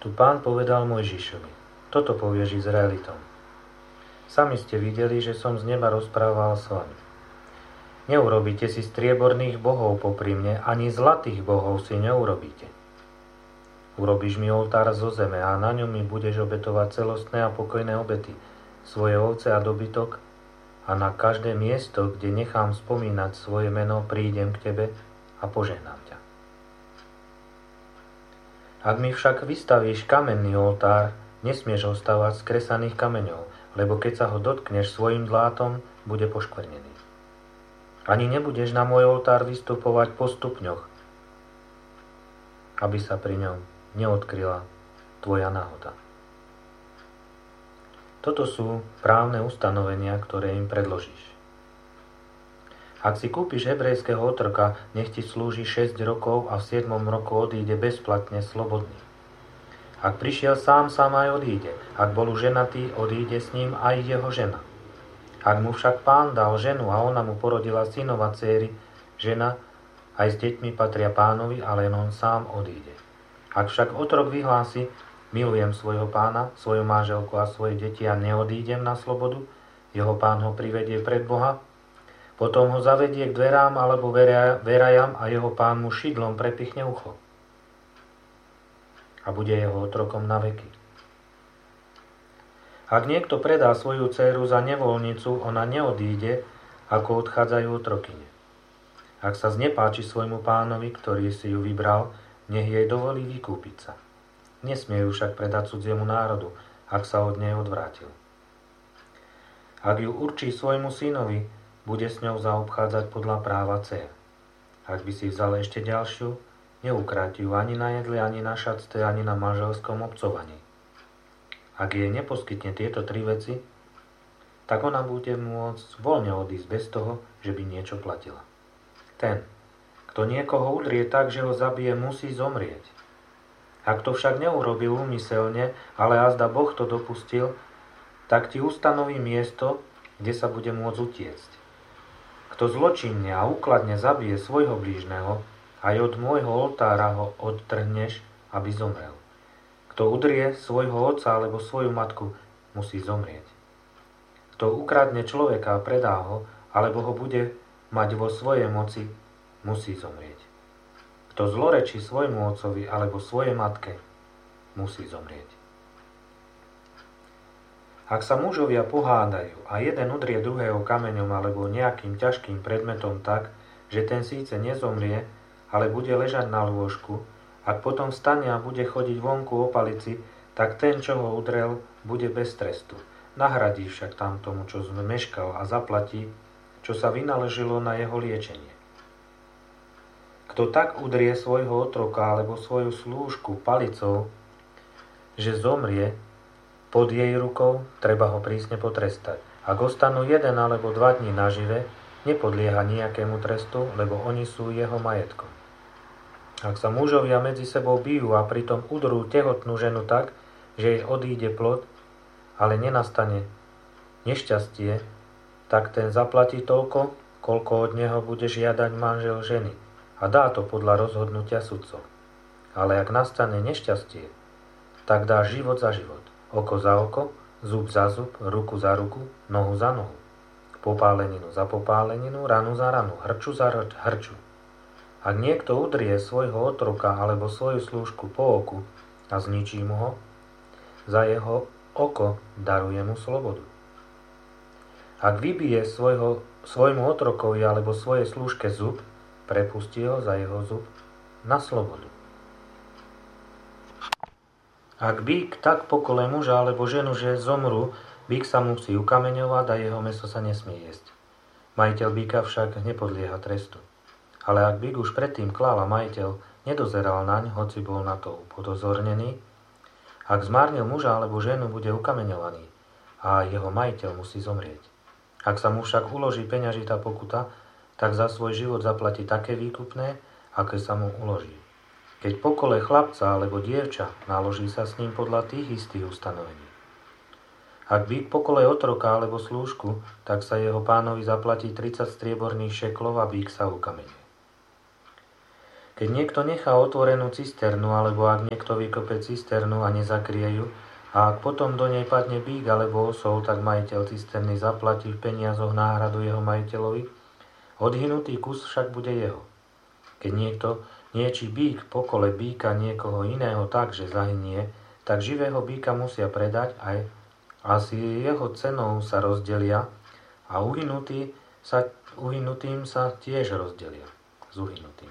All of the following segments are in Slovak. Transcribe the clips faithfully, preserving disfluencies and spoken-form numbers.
Tu Pán povedal Mojžišovi: Toto povieš Izraelitom. Sami ste videli, že som z neba rozprával s vami. Neurobíte si strieborných bohov popri mne, ani zlatých bohov si neurobíte. Urobíš mi oltár zo zeme a na ňom mi budeš obetovať celostné a pokojné obety, svoje ovce a dobytok, a na každé miesto, kde nechám spomínať svoje meno, prídem k tebe a požehnám ťa. Ak mi však vystavíš kamenný oltár, nesmieš ho stavať z kresaných kameňov, lebo keď sa ho dotkneš svojim dlátom, bude poškvrnený. Ani nebudeš na môj oltár vystupovať po stupňoch, aby sa pri ňom neodkryla tvoja náhoda. Toto sú právne ustanovenia, ktoré im predložíš. Ak si kúpiš hebrejského otroka, nech ti slúži šesť rokov a v siedmom roku odíde bezplatne slobodný. Ak prišiel sám, sám aj odíde. Ak bol ženatý, odíde s ním aj jeho žena. Ak mu však Pán dal ženu a ona mu porodila synov a dcéry, žena aj s deťmi patria Pánovi, ale len on sám odíde. Ak však otrok vyhlási: milujem svojho pána, svoju manželku a svoje deti a neodídem na slobodu, jeho pán ho privedie pred Boha, potom ho zavedie k dverám alebo verajam a jeho pán mu šidlom prepichne ucho. A bude jeho otrokom na veky. Ak niekto predá svoju dcéru za nevoľnicu, ona neodíde, ako odchádzajú otrokyne. Ak sa znepáči svojmu pánovi, ktorý si ju vybral, nech jej dovolí vykúpiť sa. Nesmie ju však predať cudziemu národu, ak sa od nej odvrátil. Ak ju určí svojmu synovi, bude s ňou zaobchádzať podľa práva dcér. Ak by si vzal ešte ďalšiu, neukráti ju ani na jedle, ani na šatste, ani na manželskom obcovaní. Ak jej neposkytne tieto tri veci, tak ona bude môcť voľne odísť bez toho, že by niečo platila. Ten, kto niekoho udrie tak, že ho zabije, musí zomrieť. Ak to však neurobil úmyselne, ale azda Boh to dopustil, tak ti ustanoví miesto, kde sa bude môcť utiecť. Kto zločinne a úkladne zabije svojho blížneho, aj od môjho oltára ho odtrhneš, aby zomrel. Kto udrie svojho otca alebo svoju matku, musí zomrieť. Kto ukradne človeka a predá ho, alebo ho bude mať vo svojej moci, musí zomrieť. Kto zlorečí svojmu otcovi alebo svojej matke, musí zomrieť. Ak sa mužovia pohádajú a jeden udrie druhého kameňom alebo nejakým ťažkým predmetom tak, že ten síce nezomrie, ale bude ležať na lôžku, ak potom vstane a bude chodiť vonku o palici, tak ten, čo ho udrel, bude bez trestu. Nahradí však tam tomu, čo zmeškal, a zaplatí, čo sa vynaložilo na jeho liečenie. Kto tak udrie svojho otroka alebo svoju slúžku palicou, že zomrie pod jej rukou, treba ho prísne potrestať. Ak ostanú jeden alebo dva dní nažive, nepodlieha nejakému trestu, lebo oni sú jeho majetkom. Ak sa mužovia medzi sebou bijú a pritom udrú tehotnú ženu tak, že jej odíde plod, ale nenastane nešťastie, tak ten zaplatí toľko, koľko od neho bude žiadať manžel ženy, a dá to podľa rozhodnutia sudcov. Ale ak nastane nešťastie, tak dá život za život, oko za oko, zub za zub, ruku za ruku, nohu za nohu, popáleninu za popáleninu, ranu za ranu, hrču za hrču. Ak niekto udrie svojho otroka alebo svoju slúžku po oku a zničí mu ho, za jeho oko daruje mu slobodu. Ak vybije svojho, svojmu otrokovi alebo svojej slúžke zub, prepustí ho za jeho zub na slobodu. Ak bík tak pokole muža alebo ženu, že zomru, bík sa musí ukameňovať a jeho mäso sa nesmie jesť. Majiteľ bíka však nepodlieha trestu. Ale ak bík už predtým klal a majiteľ nedozeral naň, hoci bol na to upozornený, ak zmárnil muža alebo ženu, bude ukameňovaný a jeho majiteľ musí zomrieť. Ak sa mu však uloží peňažitá pokuta, tak za svoj život zaplatí také výkupné, aké sa mu uloží. Keď pokole chlapca alebo dievča, naloží sa s ním podľa tých istých ustanovení. Ak bík pokole otroka alebo slúžku, tak sa jeho pánovi zaplatí tridsať strieborných šeklov a bík sa ukameňuje. Keď niekto nechá otvorenú cisternu, alebo ak niekto vykope cisternu a nezakrie ju, a ak potom do nej padne bík alebo osol, tak majiteľ cisterny zaplatí v peniazoch náhradu jeho majiteľovi, odhynutý kus však bude jeho. Keď niekto niečí bík po kole bíka niekoho iného tak, že zahynie, tak živého bíka musia predať aj a si jeho cenou sa rozdelia a uhynutý sa, uhynutým sa tiež rozdelia s uhynutým.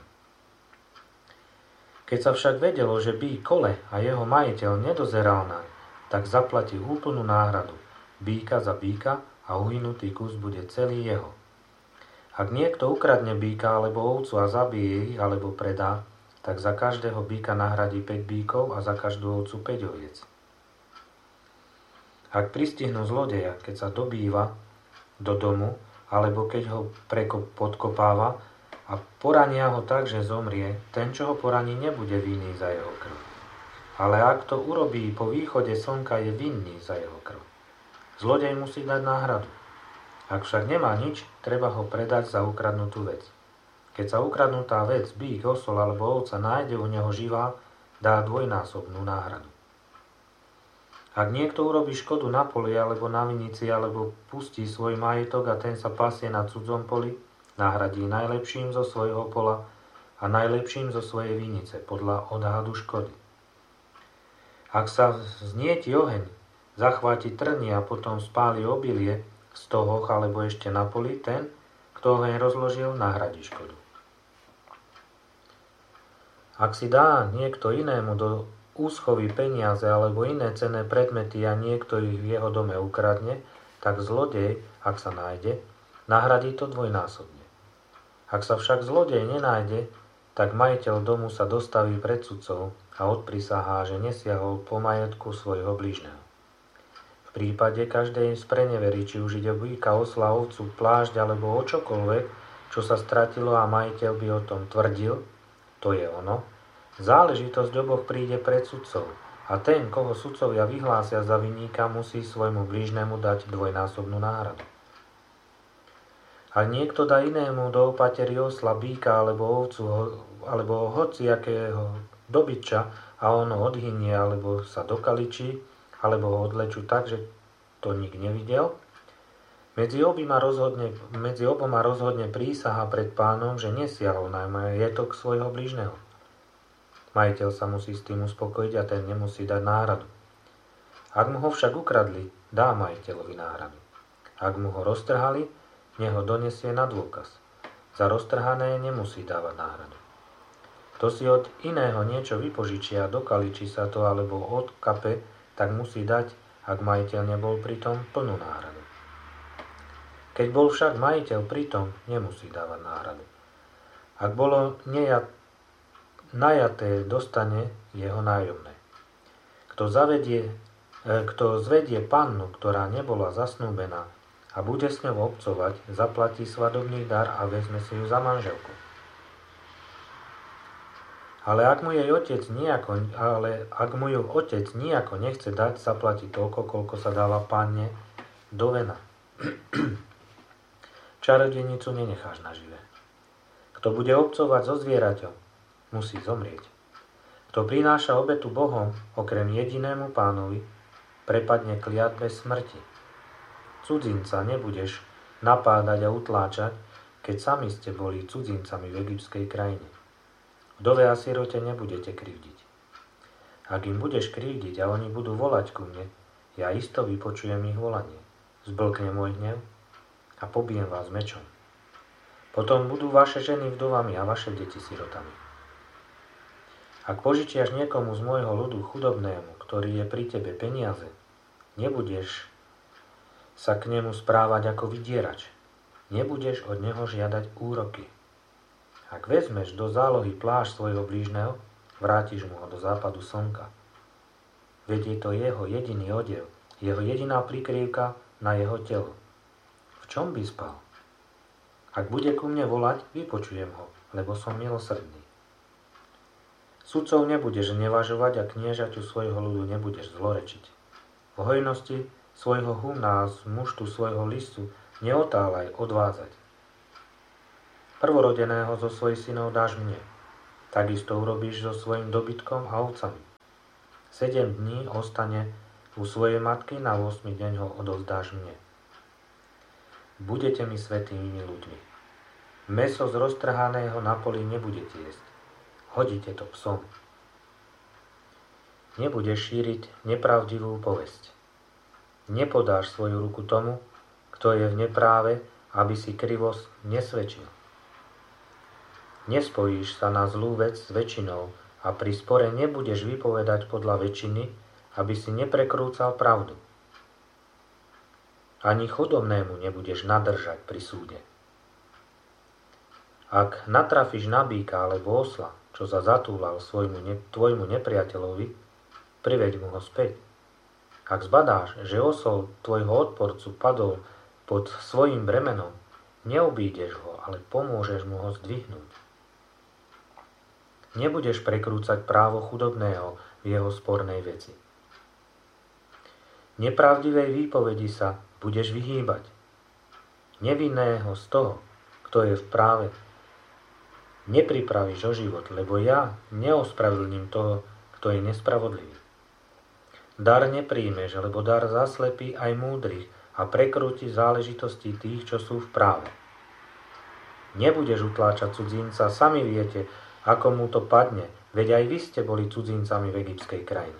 Keď sa však vedelo, že bík kole a jeho majiteľ nedozeral naň, tak zaplatí úplnú náhradu, bíka za bíka a uhynutý kus bude celý jeho. Ak niekto ukradne bíka alebo ovcu a zabije ich alebo predá, tak za každého bíka nahradí päť bíkov a za každú ovcu päť oviec. Ak pristihnú zlodeja, keď sa dobýva do domu, alebo keď ho prekop podkopáva a porania ho tak, že zomrie, ten, čo ho poraní, nebude vinný za jeho krv. Ale ak to urobí po východe slnka, je vinný za jeho krv. Zlodej musí dať náhradu. Ak však nemá nič, treba ho predať za ukradnutú vec. Keď sa ukradnutá vec, bík, osol alebo ovca nájde u neho živá, dá dvojnásobnú náhradu. Ak niekto urobí škodu na poli alebo na vinici, alebo pustí svoj majetok a ten sa pasie na cudzom poli, nahradí najlepším zo svojho pola a najlepším zo svojej vinice podľa odhadu škody. Ak sa znieti oheň, zachváti trny a potom spáli obilie z toho alebo ešte na poli, ten, kto oheň rozložil, nahradí škodu. Ak si dá niekto inému do úschovy peniaze alebo iné cenné predmety a niekto ich v jeho dome ukradne, tak zlodej, ak sa nájde, nahradí to dvojnásobne. Ak sa však zlodej nenájde, tak majiteľ domu sa dostaví pred sudcov a odprisahá, že nesiahol po majetku svojho blížneho. V prípade každej sprenevery, či už ide o býka, osla, ovcu, plášť alebo o čokoľvek, čo sa stratilo a majiteľ by o tom tvrdil, to je ono, záležitosť oboch príde pred sudcov a ten, koho sudcovia vyhlásia za vinníka, musí svojmu blížnemu dať dvojnásobnú náhradu. Ak niekto dá inému do opatery osla, býka alebo ovcu, alebo hociakého dobytča a ono odhynie, alebo sa dokaličí, alebo ho odlečú tak, že to nik nevidel, medzi oboma rozhodne, medzi oboma rozhodne prísaha pred pánom, že nesiahol na majetok svojho blížneho. Majiteľ sa musí s tým uspokojiť a ten nemusí dať náhradu. Ak mu ho však ukradli, dá majiteľovi náhradu. Ak mu ho roztrhali, nech ho donesie na dôkaz. Za roztrhané nemusí dávať náhradu. Kto si od iného niečo vypožičia, dokaličí sa to alebo odkape, tak musí dať, ak majiteľ nebol pritom, plnú náhradu. Keď bol však majiteľ pritom, nemusí dávať náhradu. Ak bolo nejat, najaté, dostane jeho nájomné. Kto, zavedie, kto zvedie pannu, ktorá nebola zasnúbená, a bude s ňou obcovať, zaplatí svadobný dar a vezme si ju za manželku. Ale ak mu jej otec nejako, ale ak mu ju otec nejako nechce dať, zaplatí toľko, koľko sa dáva panne do vena. Čarodejnicu nenecháš nažive. Kto bude obcovať so zvieraťom, musí zomrieť. Kto prináša obetu Bohom, okrem jedinému pánovi, prepadne kliatbe smrti. Cudzinca nebudeš napádať a utláčať, keď sami ste boli cudzincami v egyptskej krajine. Vdove a sirote nebudete krivdiť. Ak im budeš krivdiť a oni budú volať ku mne, ja isto vypočujem ich volanie. Zblkne môj hnev a pobijem vás mečom. Potom budú vaše ženy vdovami a vaše deti sirotami. Ak požičiaš niekomu z môjho ľudu chudobnému, ktorý je pri tebe, peniaze, nebudeš sa k nemu správať ako vydierač. Nebudeš od neho žiadať úroky. Ak vezmeš do zálohy plášť svojho blížneho, vrátiš mu ho do západu slnka. Veď je to jeho jediný odev, jeho jediná prikryvka na jeho telo. V čom by spal? Ak bude ku mne volať, vypočujem ho, lebo som milosrdný. Sudcov nebudeš nevažovať a kniežaťu svojho ľudu nebudeš zlorečiť. V hojnosti svojho humna a z muštu svojho listu neotálaj odvázať. Prvorodeného zo svojich synov dáš mne. Takisto urobíš so svojím dobytkom a ovcami. Sedem dní ostane u svojej matky, na ôsmy deň ho odovzdáš mne. Budete mi svätými ľuďmi. Mäso z roztrhaného na poli nebudete jesť. Hodíte to psom. Nebudeš šíriť nepravdivú povesť. Nepodáš svoju ruku tomu, kto je v nepráve, aby si krivosť nesvedčil. Nespojíš sa na zlú vec s väčšinou a pri spore nebudeš vypovedať podľa väčšiny, aby si neprekrúcal pravdu. Ani chudobnému nebudeš nadržať pri súde. Ak natrafíš na býka alebo osla, čo sa zatúlal svojmu ne, tvojmu nepriateľovi, priveď mu ho späť. Ak zbadáš, že osol tvojho odporcu padol pod svojím bremenom, neobídeš ho, ale pomôžeš mu ho zdvihnúť. Nebudeš prekrúcať právo chudobného v jeho spornej veci. Nepravdivej výpovedi sa budeš vyhýbať. Nevinného z toho, kto je v práve, nepripravíš o život, lebo ja neospravedlním toho, kto je nespravodlivý. Dar nepríjmeš, lebo dar zaslepí aj múdrych a prekrúti záležitosti tých, čo sú v práve. Nebudeš utláčať cudzinca, sami viete, ako mu to padne, veď aj vy ste boli cudzincami v egyptskej krajine.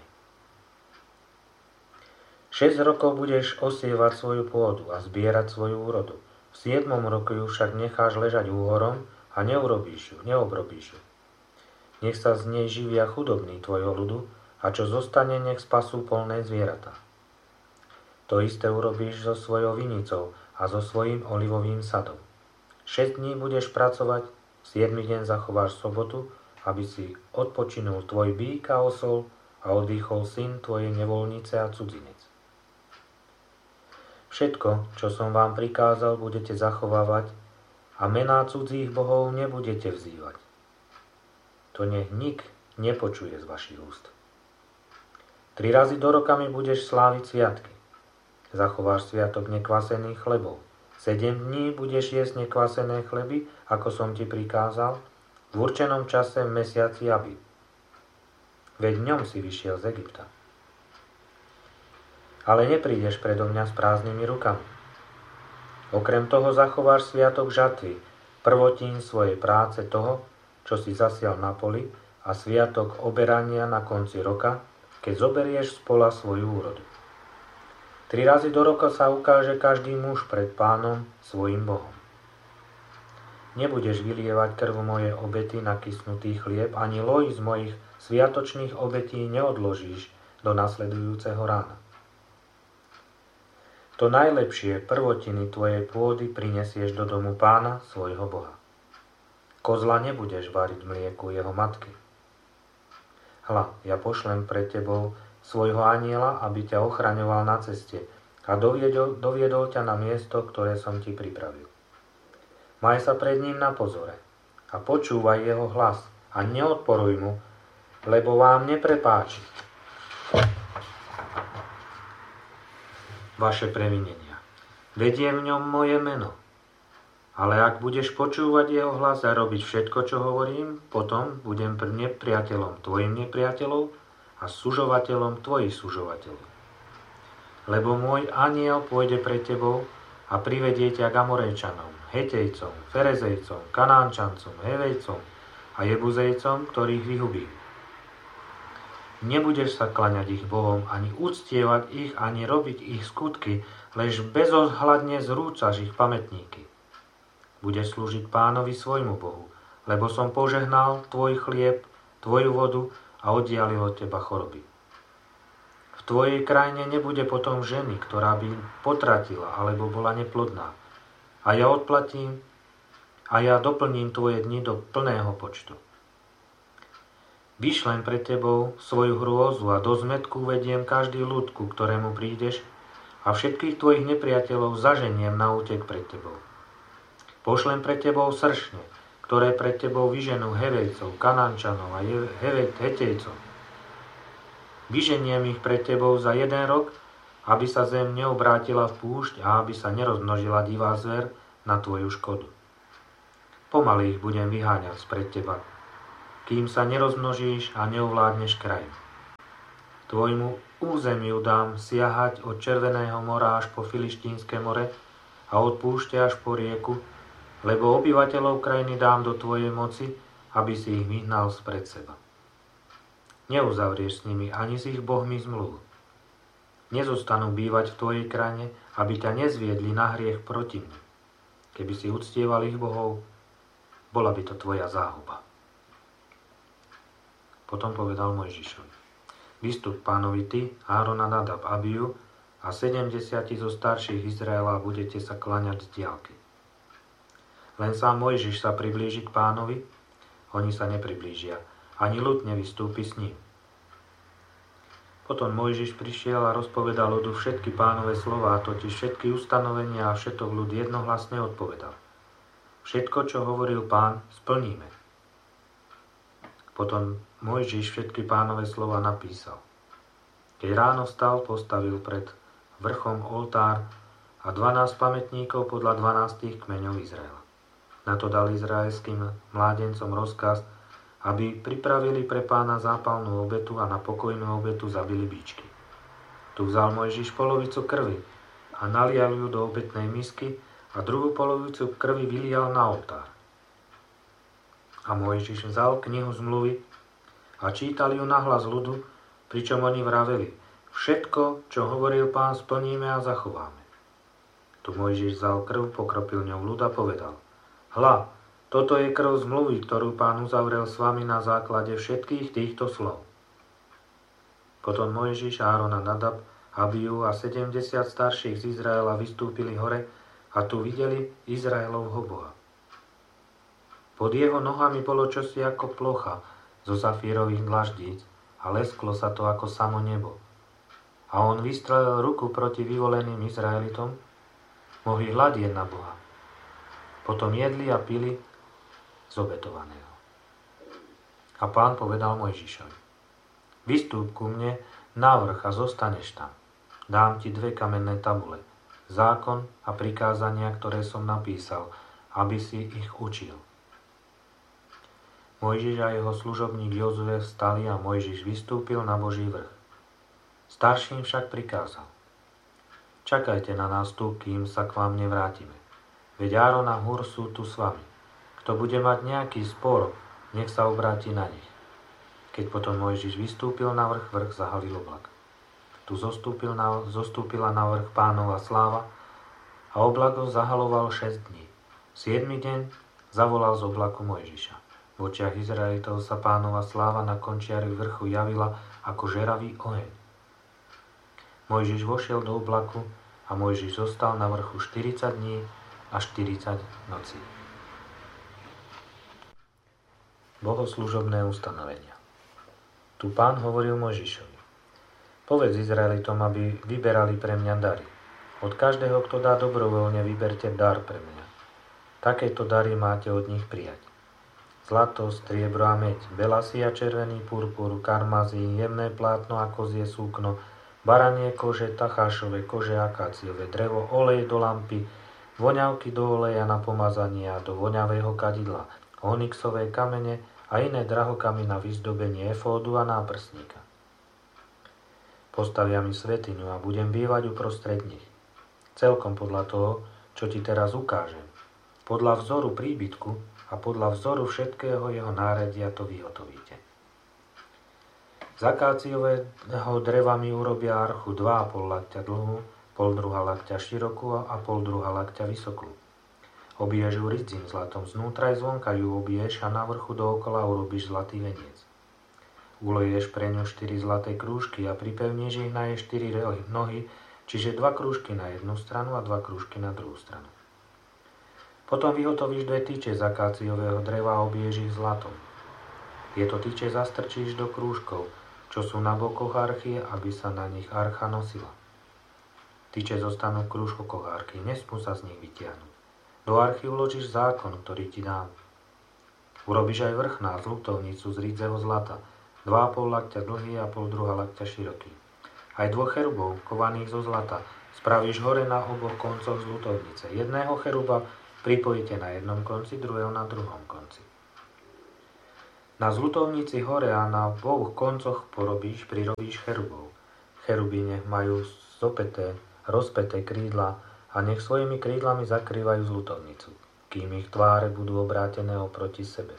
Šesť rokov budeš osievať svoju pôdu a zbierať svoju úrodu. V siedmom roku ju však necháš ležať úhorom a neurobíš ju, neobrobíš ju. Nech sa z nej živia chudobní tvojho ľudu a čo zostane, nech spasú polné zvieratá. To isté urobíš so svojou vinicou a so svojím olivovým sadom. Šesť dní budeš pracovať, v siedmy deň zachováš sobotu, aby si odpočinul tvoj bík a osol a oddychol syn tvojej nevoľnice a cudzinec. Všetko, čo som vám prikázal, budete zachovávať a mená cudzích bohov nebudete vzývať. To nech nik nepočuje z vašich úst. Tri razy do roka mi budeš sláviť sviatky. Zachováš sviatok nekvasených chlebov. Sedem dní budeš jesť nekvasené chleby, ako som ti prikázal, v určenom čase v mesiaci Abib. Veď ňom si vyšiel z Egypta. Ale neprídeš predo mňa s prázdnymi rukami. Okrem toho zachováš sviatok žatvy, prvotín svojej práce toho, čo si zasial na poli, a sviatok oberania na konci roka, keď zoberieš z pola svoju úrodu. Tri razy do roka sa ukáže každý muž pred Pánom, svojim Bohom. Nebudeš vylievať krv moje obety na kysnutý chlieb, ani loj z mojich sviatočných obetí neodložíš do nasledujúceho rána. To najlepšie prvotiny tvojej pôdy prinesieš do domu Pána, svojho Boha. Kozla nebudeš variť mlieku jeho matky. Hľa, ja pošlem pred tebou svojho anjela, aby ťa ochraňoval na ceste a doviedol, doviedol ťa na miesto, ktoré som ti pripravil. Maj sa pred ním na pozore a počúvaj jeho hlas a neodporuj mu, lebo vám neprepáči vaše previnenia. Vedie v ňom moje meno. Ale ak budeš počúvať jeho hlas a robiť všetko, čo hovorím, potom budem nepriateľom tvojim nepriateľov a sužovateľom tvojich sužovateľov. Lebo môj anjel pôjde pred tebou a privedie ťa k Amorejčanom, Hetejcom, Ferezejcom, Kanánčancom, Hevejcom a Jebuzejcom, ktorých vyhubím. Nebudeš sa klaňať ich bohom, ani uctievať ich, ani robiť ich skutky, lež bezohľadne zrúcaš ich pamätníky. Budeš slúžiť Pánovi svojmu Bohu, lebo som požehnal tvoj chlieb, tvoju vodu a oddialil od teba choroby. V tvojej krajine nebude potom ženy, ktorá by potratila alebo bola neplodná. A ja odplatím a ja doplním tvoje dni do plného počtu. Vyšlem pred tebou svoju hrôzu a do zmätku vediem každý ľud, ku ktorému prídeš, a všetkých tvojich nepriateľov zaženiem na útek pred tebou. Pošlem pred tebou sršne, ktoré pred tebou vyženú Hevejcov, Kanánčanov a Hetejcov. Vyženiem ich pred tebou za jeden rok, aby sa zem neobrátila v púšť a aby sa nerozmnožila divá zver na tvoju škodu. Pomaly ich budem vyháňať spred teba, kým sa nerozmnožíš a neovládneš kraju. Tvojmu územiu dám siahať od Červeného mora až po Filištínske more a od púšte až po rieku, lebo obyvateľov krajiny dám do tvojej moci, aby si ich vyhnal spred seba. Neuzavrieš s nimi ani s ich bohmi zmluvu. Nezostanú bývať v tvojej krajine, aby ťa nezviedli na hriech proti mne. Keby si uctieval ich bohov, bola by to tvoja záhuba. Potom povedal Mojžišovi: Vystup Pánovi ty, Áron a Nadab, Abiu a sedemdesiati zo starších Izraela budete sa kláňať z diaľky. Len sám Mojžiš sa priblíži k Pánovi, oni sa nepriblížia, ani ľud nevystúpi s ním. Potom Mojžiš prišiel a rozpovedal ľudu všetky Pánove slová, totiž všetky ustanovenia a všetok ľud jednohlasne odpovedal: Všetko, čo hovoril Pán, splníme. Potom Mojžiš všetky Pánove slova napísal. Keď ráno vstal, postavil pred vrchom oltár a dvanásť pamätníkov podľa dvanástich kmeňov Izraela. Na to dal izraelským mládencom rozkaz, aby pripravili pre Pána zápalnú obetu a na pokojnú obetu zabili bičky. Tu vzal Mojžiš polovicu krvi a nalial ju do obetnej misky a druhú polovicu krvi vylial na oltár. A Mojžiš vzal knihu zmluvy a čítal ju nahlas ľudu, pričom oni vraveli: Všetko, čo hovoril Pán, splníme a zachováme. Tu Mojžiš vzal krv, pokropil ňou ľud a povedal: Hľa, toto je krv zmluvy, ktorú Pán uzavrel s vami na základe všetkých týchto slov. Potom Mojžiš, Áron a Nadab, Abiu a sedemdesiat starších z Izraela vystúpili hore a tu videli Izraelovho Boha. Pod jeho nohami bolo čosi ako plocha zo safírových dlaždíc a lesklo sa to ako samo nebo. A on vystrelil ruku proti vyvoleným Izraelitom, mohli hľadieť na Boha. Potom jedli a pili z obetovaného. A Pán povedal Mojžišovi: Vystúp ku mne na vrch a zostaneš tam. Dám ti dve kamenné tabule, zákon a prikázania, ktoré som napísal, aby si ich učil. Mojžiš a jeho služobník Jozue vstali a Mojžiš vystúpil na Boží vrch. Starším však prikázal: Čakajte na nás tu, kým sa k vám nevrátime. Veď Áron a Hur sú tu s vami. Kto bude mať nejaký spor, nech sa obráti na nich. Keď potom Mojžiš vystúpil na vrch, vrch zahalil oblak. Tu zostúpil na, zostúpila na vrch Pánova sláva a oblak ho zahaloval šesť dní. Siedmy deň zavolal z oblaku Mojžiša. V očiach Izraelitov sa Pánova sláva na končiari vrchu javila ako žeravý oheň. Mojžiš vošiel do oblaku a Mojžiš zostal na vrchu štyridsať dní a štyridsať nocí. Bohoslužobné ustanovenia. Tu Pán hovoril Mojžišovi: Povedz Izraelitom, aby vyberali pre mňa dary. Od každého, kto dá dobrovoľne, vyberte dar pre mňa. Takéto dary máte od nich prijať: zlato, striebro a meď, belasy a červený purpur, karmazín, jemné plátno a kozie súkno, baranie kože, tachášové kože, akáciové drevo, olej do lampy, voňavky do oleja na pomazanie a do voňavého kadidla, onyxové kamene a iné drahokamy na vyzdobenie efódu a náprsníka. Postavia mi svätyňu a budem bývať uprostred nich. Celkom podľa toho, čo ti teraz ukážem. Podľa vzoru príbytku a podľa vzoru všetkého jeho náredia to vyhotovíte. Z akáciového dreva mi urobia archu dva a pol lakťa dlhú, pol druha lakťa širokú a pol druha lakťa vysokú. Obiješ ju ridzím zlatom, znútra aj zvonka ju obiješ a na vrchu dookola urobíš zlatý veniec. Uleješ pre ňu štyri zlaté krúžky a pripevníš ich na jej štyri nohy, čiže dva krúžky na jednu stranu a dva krúžky na druhú stranu. Potom vyhotovíš dve tyče z akáciového dreva a obiješ ich zlatom. Tieto tyče zastrčíš do krúžkov, čo sú na bokoch archy, aby sa na nich archa nosila. Tyče zostanú v krúžkoch archy, nesmú sa z nich vytiahnuť. Do archy uložíš zákon, ktorý ti dám. Urobíš aj vrchná zlutovnicu z rídzeho zlata, dva a pol lakťa dlhý a pol druha lakťa široký. Aj dvoch cherubov, kovaných zo zlata, spravíš hore na oboch koncoch zlutovnice. Jedného cheruba pripojíte na jednom konci, druhého na druhom konci. Na zlutovnici hore a na oboch koncoch porobíš, prirobíš cherubov. Cheruby nech majú zopäté, rozpäté krídla a nech svojimi krídlami zakrývajú zlutovnicu, kým ich tváre budú obrátené oproti sebe.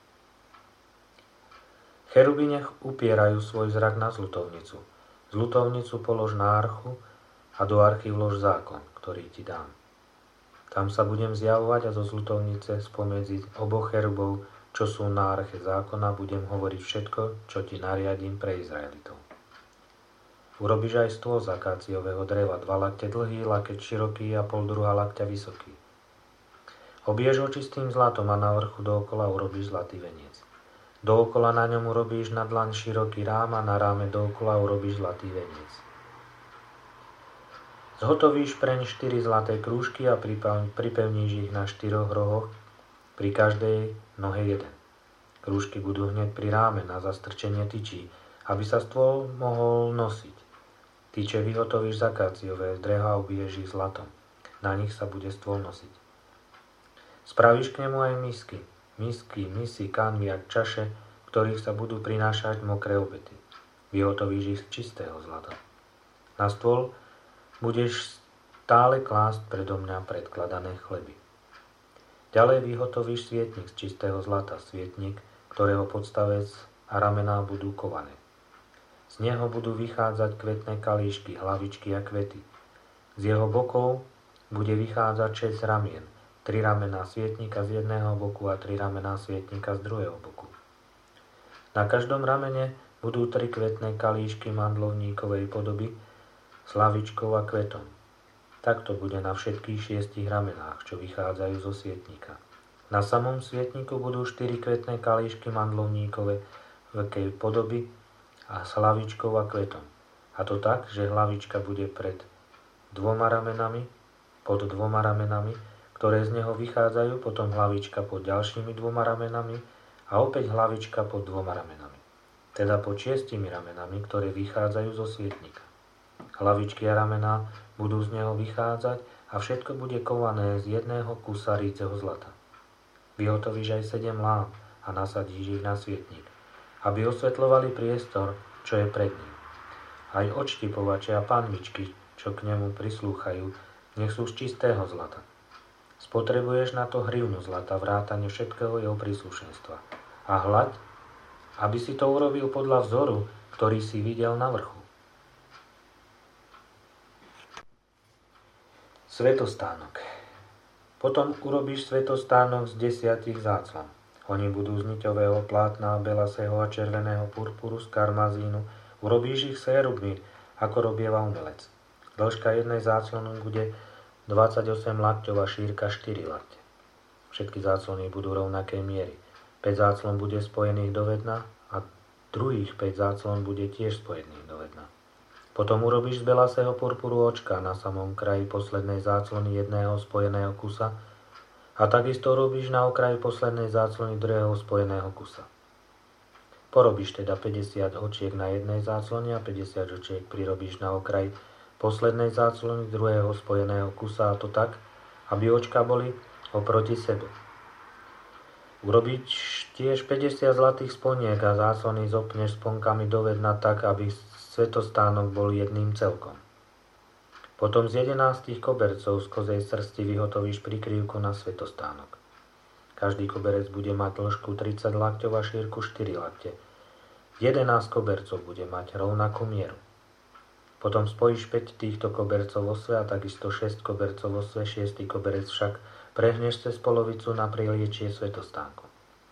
Cheruby nech upierajú svoj zrak na zlutovnicu. Zlutovnicu polož na archu a do archy vlož zákon, ktorý ti dám. Tam sa budem zjavovať a zo zlutovnice spomedzi oboch cherubov, čo sú na arche zákona, budem hovoriť všetko, čo ti nariadím pre Izraelitov. Urobíš aj stôl z akáciového dreva, dva lakte dlhý, lakeť široký a pol druhá lakťa vysoký. Obiješ ho čistým zlatom a na vrchu dookola urobíš zlatý veniec. Dookola na ňom urobíš na dlaň široký rám a na ráme dookola urobíš zlatý veniec. Zhotovíš preň štyri zlaté krúžky a pripevníš ich na štyroch rohoch, pri každej nohe jeden. Krúžky budú hneď pri ráme na zastrčenie tyčí, aby sa stôl mohol nosiť. Tyče vyhotovíš z akáciového dreva a ubiješ ich zlatom. Na nich sa bude stôl nosiť. Spravíš k nemu aj misky. Misky, misy, kanvy a čaše, ktorých sa budú prinášať mokré obety. Vyhotovíš ich z čistého zlata. Na stôl budeš stále klásť predo mňa predkladané chleby. Ďalej vyhotovíš svietnik z čistého zlata, svietnik, ktorého podstavec a ramená budú kované. Z neho budú vychádzať kvetné kalíšky, hlavičky a kvety. Z jeho bokov bude vychádzať šesť ramien, tri ramená svietnika z jedného boku a tri ramená svietnika z druhého boku. Na každom ramene budú tri kvetné kalíšky mandlovníkovej podoby s hlavičkou a kvetom. Takto bude na všetkých šiestich ramenách, čo vychádzajú zo svietnika. Na samom svietniku budú štyri kvetné kalíšky mandlovníkovej podoby a s hlavičkou a kvetom. A to tak, že hlavička bude pred dvoma ramenami, pod dvoma ramenami, ktoré z neho vychádzajú, potom hlavička pod ďalšími dvoma ramenami a opäť hlavička pod dvoma ramenami. Teda pod šiestimi ramenami, ktoré vychádzajú zo svietnika. Hlavičky a ramená budú z neho vychádzať a všetko bude kované z jedného kusa ríceho zlata. Vyhotovíš aj sedem lám a nasadíš ich na svietnik, aby osvetľovali priestor, čo je pred ním. Aj odštipovače a panvičky, čo k nemu prislúchajú, nech sú z čistého zlata. Spotrebuješ na to hrivnu zlata, vrátane všetkého jeho príslušenstva. A hľaď, aby si to urobil podľa vzoru, ktorý si videl na vrchu. Svetostánok. Potom urobíš svetostánok z desiatich záclan. Oni budú z niťového plátna, belasého a červeného purpuru z karmazínu. Urobíš ich s cherubmi, ako robieva umelec. Dĺžka jednej záclony bude dvadsaťosem lakťov a šírka štyri lakte. Všetky záclony budú rovnakej miery. päť záclon bude spojených do vedna a druhých päť záclon bude tiež spojených do vedna. Potom urobíš z belasého purpuru očka na samom kraji poslednej záclony jedného spojeného kusa a takisto robíš na okraji poslednej záclony druhého spojeného kusa. Porobíš teda päťdesiat očiek na jednej záclone a päťdesiat očiek prirobíš na okraji poslednej záclony druhého spojeného kusa, a to tak, aby očka boli oproti sebe. Urobiť tiež päťdesiat zlatých sponiek a záclony zopneš sponkami do vedna tak, aby svetostánok bol jedným celkom. Potom z jedenástich kobercov z kozej srsti vyhotovíš prikryvku na svetostánok. Každý koberec bude mať dĺžku tridsať lakťov a šírku štyri lakte. jedenásť kobercov bude mať rovnakú mieru. Potom spojíš päť týchto kobercov vo sve a takisto šesť kobercov vo sve, šiestý koberec však prehneš cez polovicu na priliečie svetostánku.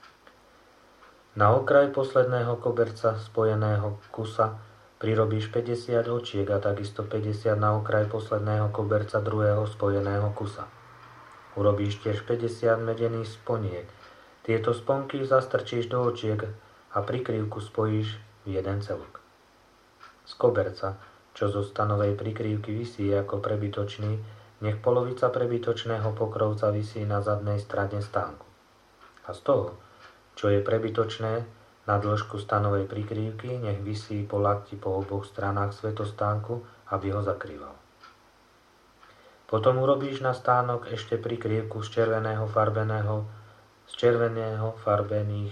Na okraj posledného koberca spojeného kusa prirobíš päťdesiat očiek a takisto päťdesiat na okraj posledného koberca druhého spojeného kusa. Urobíš tiež päťdesiat medených sponiek. Tieto sponky zastrčíš do očiek a prikryvku spojíš v jeden celok. Z koberca, čo zo stanovej prikryvky visí ako prebytočný, nech polovica prebytočného pokrovca visí na zadnej strane stánku. A z toho, čo je prebytočné, na dĺžku stanovej prikrývky nech visí po lakti po oboch stranách svetostánku, aby ho zakrýval. Potom urobíš na stánok ešte prikrývku z červeného farbeného, z červeného farbených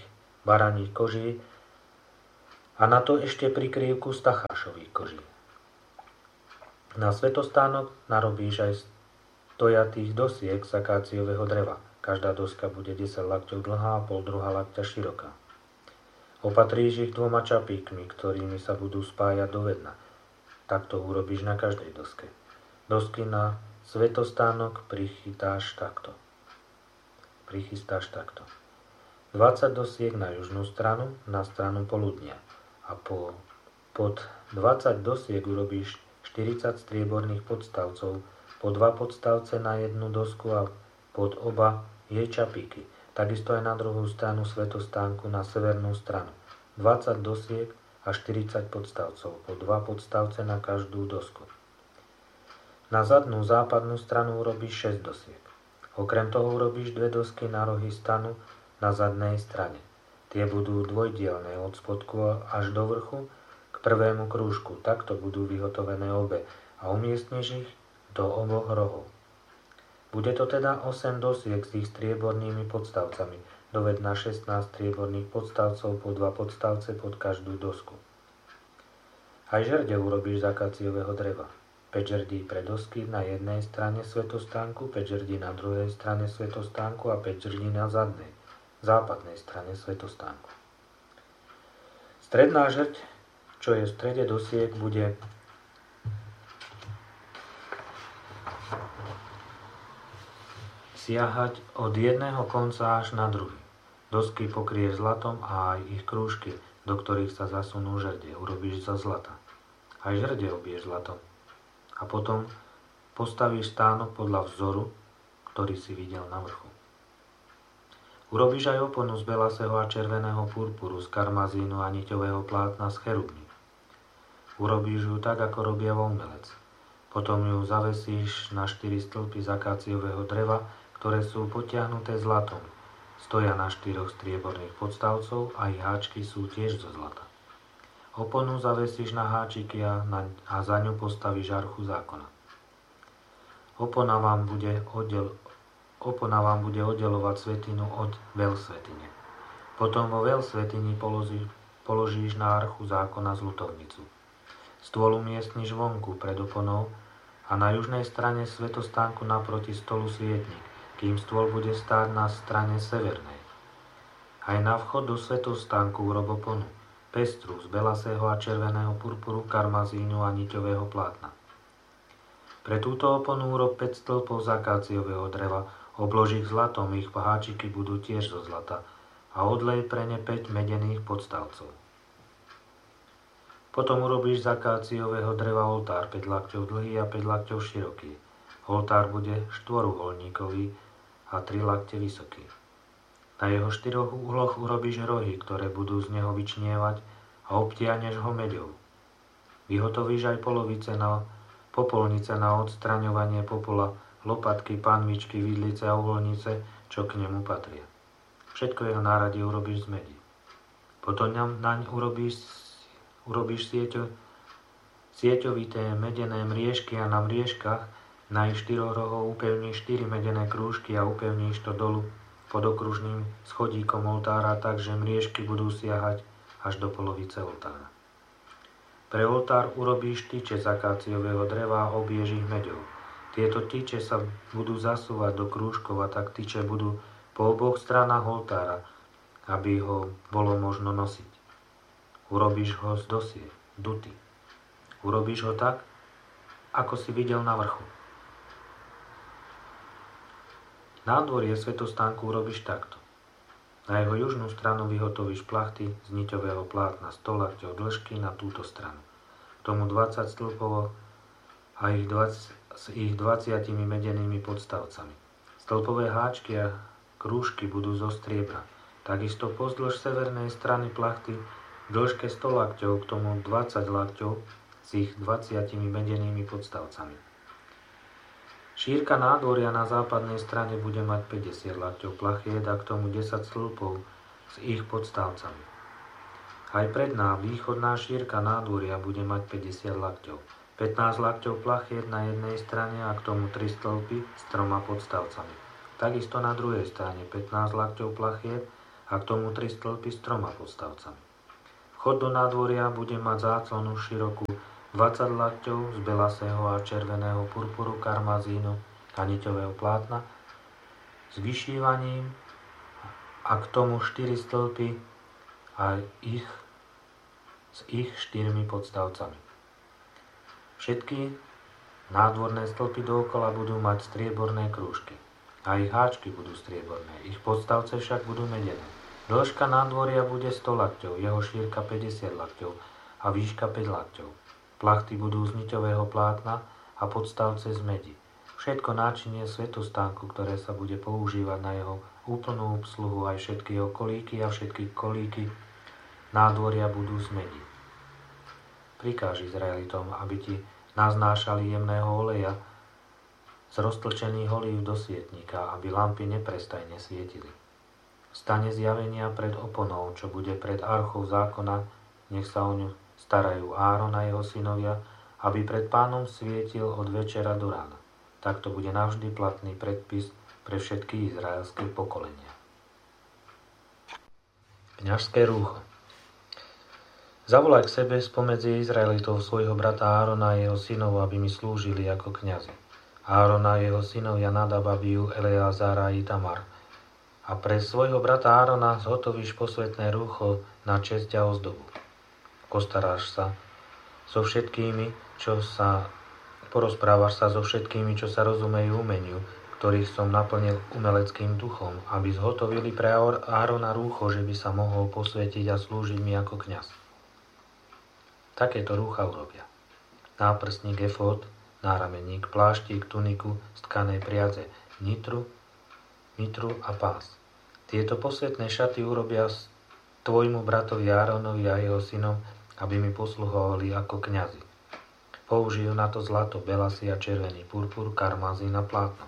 baraní koží a na to ešte prikrývku z tachášových koží. Na svätostánok narobíš aj stojatých dosiek z akáciového dreva. Každá doska bude desať lakťov dlhá a pol druhá lakťa široká. Opatríš ich dvoma čapíkmi, ktorými sa budú spájať do vedna. Takto urobíš na každej doske. Dosky na svätostánok prichytáš takto. Prichystáš takto. dvadsať dosiek na južnú stranu, na stranu poludnia. A po, pod dvadsať dosiek urobíš štyridsať strieborných podstavcov, po dva podstavce na jednu dosku a pod oba jej čapíky. Takisto aj na druhú stranu svätostánku na severnú stranu. dvadsať dosiek a štyridsať podstavcov, po dva podstavce na každú dosku. Na zadnú západnú stranu urobíš šesť dosiek. Okrem toho urobíš dve dosky na rohy stanu na zadnej strane. Tie budú dvojdielne od spodku až do vrchu k prvému krúžku. Takto budú vyhotovené obe a umiestniš ich do oboch rohov. Bude to teda osem dosiek s ich striebornými podstavcami, doved na šestnásť strieborných podstavcov po dva podstavce pod každú dosku. Aj žerde urobíš z akáciového dreva. päť žerdí pre dosky na jednej strane svätostánku, päť žerdí na druhej strane svätostánku a päť žerdí na zadnej, západnej strane svätostánku. Stredná žrť, čo je v strede dosiek, bude siahať od jedného konca až na druhý. Dosky pokrieš zlatom a aj ich krúžky, do ktorých sa zasunú žrdie, urobíš zo zlata. Aj žrdie obiješ zlatom. A potom postavíš stánok podľa vzoru, ktorý si videl na vrchu. Urobíš aj oponu z belasého a červeného purpuru, z karmazínu a niťového plátna z cherubní. Urobíš ju tak, ako robia voľmelec. Potom ju zavesíš na štyri stĺpy z akáciového dreva, ktoré sú potiahnuté zlatom. Stoja na štyroch strieborných podstavcov a ich háčky sú tiež zo zlata. Oponu zavesíš na háčiky a, na, a za ňu postavíš archu zákona. Opona vám bude, oddel, opona vám bude oddelovať svätyňu od veľsvätyne. Potom vo veľsvätyni položí, položíš na archu zákona zlutovnicu. Stôl umiestniš vonku pred oponou a na južnej strane svätostánku naproti stolu svietnik, kým stôl bude stáť na strane severnej. Aj na vchod do svätostánku urob oponu, pestru z belasého a červeného purpuru, karmazínu a niťového plátna. Pre túto oponu urob päť stĺpov z akáciového dreva, oblož ich zlatom, ich háčiky budú tiež zo zlata a odlej pre ne päť medených podstavcov. Potom urobíš z akáciového dreva oltár päť lakťov dlhý a päť lakťov široký. Oltár bude štvoruholníkový a tri lakte vysoký. Na jeho štyroch úhloch urobíš rohy, ktoré budú z neho vyčnievať a obtiahneš ho meďou. Vyhotovíš aj polovice na popolnice na odstraňovanie popola, lopatky, panvičky, vidlice a uholnice, čo k nemu patria. Všetko jeho náradie urobíš z medi. Potom naň urobíš, urobíš sieťo, sieťovité medené mriežky a na mriežkach na ich štyroch rohov upevníš štyri medené krúžky a upevníš to dolu pod okružným schodíkom oltára tak, že mriežky budú siahať až do polovice oltára. Pre oltár urobíš tyče z akáciového dreva a obiež ich meďou. Tieto tyče sa budú zasúvať do krúžkov a tak tyče budú po oboch stranách oltára, aby ho bolo možno nosiť. Urobíš ho z dosiek, duty. Urobíš ho tak, ako si videl na vrchu. Nádvorie svätostánku urobíš takto. Na jeho južnú stranu vyhotovíš plachty z niťového plátna sto lakťov dĺžky na túto stranu. K tomu dvadsať stĺpov a ich dvadsať, s ich dvadsiatimi medenými podstavcami. Stĺpové háčky a krúžky budú zo striebra. Takisto pozdĺž severnej strany plachty v dĺžke sto lakťov, k tomu dvadsať lakťov s ich dvadsiatimi medenými podstavcami. Šírka nádvoria na západnej strane bude mať päťdesiat lakťov plachiet a k tomu desať stĺpov s ich podstavcami. Aj predná východná šírka nádvoria bude mať päťdesiat lakťov. pätnásť lakťov plachiet na jednej strane a k tomu tri stĺpy s troma podstavcami. Takisto na druhej strane pätnásť lakťov plachiet a k tomu tri stĺpy s troma podstavcami. Vchod do nádvoria bude mať záclonu širokú dvadsať lakťov z belasého a červeného purpuru, karmazínu a niťového plátna s vyšívaním a k tomu štyri stĺpy a ich s ich štyrmi podstavcami. Všetky nádvorné stĺpy dookola budú mať strieborné krúžky a ich háčky budú strieborné, ich podstavce však budú medené. Dĺžka nádvoria bude sto lakťov, jeho šírka päťdesiat lakťov a výška päť lakťov. Plachty budú z niťového plátna a podstavce z medi. Všetko náčinie svätostánku, ktoré sa bude používať na jeho úplnú obsluhu, aj všetky jeho kolíky a všetky kolíky nádvoria budú z medi. Prikáž Izraelitom, aby ti naznášali jemného oleja z roztlčených olív do svietnika, aby lampy neprestajne svietili. V stane zjavenia pred oponou, čo bude pred archou zákona, nech sa o ňu starajú Áron a jeho synovia, aby pred Pánom svietil od večera do rána. Takto bude navždy platný predpis pre všetky izraelské pokolenia. Kňažské rúcho. Zavolaj k sebe spomedzi Izraelitov svojho brata Árona a jeho synov, aby mi slúžili ako kňazi. Áron a jeho synovia Nadab, Abiú, Eleazara a Itamar. A pre svojho brata Árona zhotovíš posvätné rúcho na česť a ozdobu. Postaráš sa so všetkými, čo sa porozprávaš sa so všetkými, čo sa rozumejú umeniu, ktorých som naplnil umeleckým duchom, aby zhotovili pre Árona rúcho, že by sa mohol posvätiť a slúžiť mi ako kňaz. Takéto rúcha urobia. Náprstník, efód, nárameník, pláštik, tuniku z tkanej priadze, nitru, mitru a pás. Tieto posvätné šaty urobia tvojmu bratovi Áronovi a jeho synom, aby mi posluhovali ako kňazi. Použijú na to zlato, belasy a červený purpur, karmazín a plátno.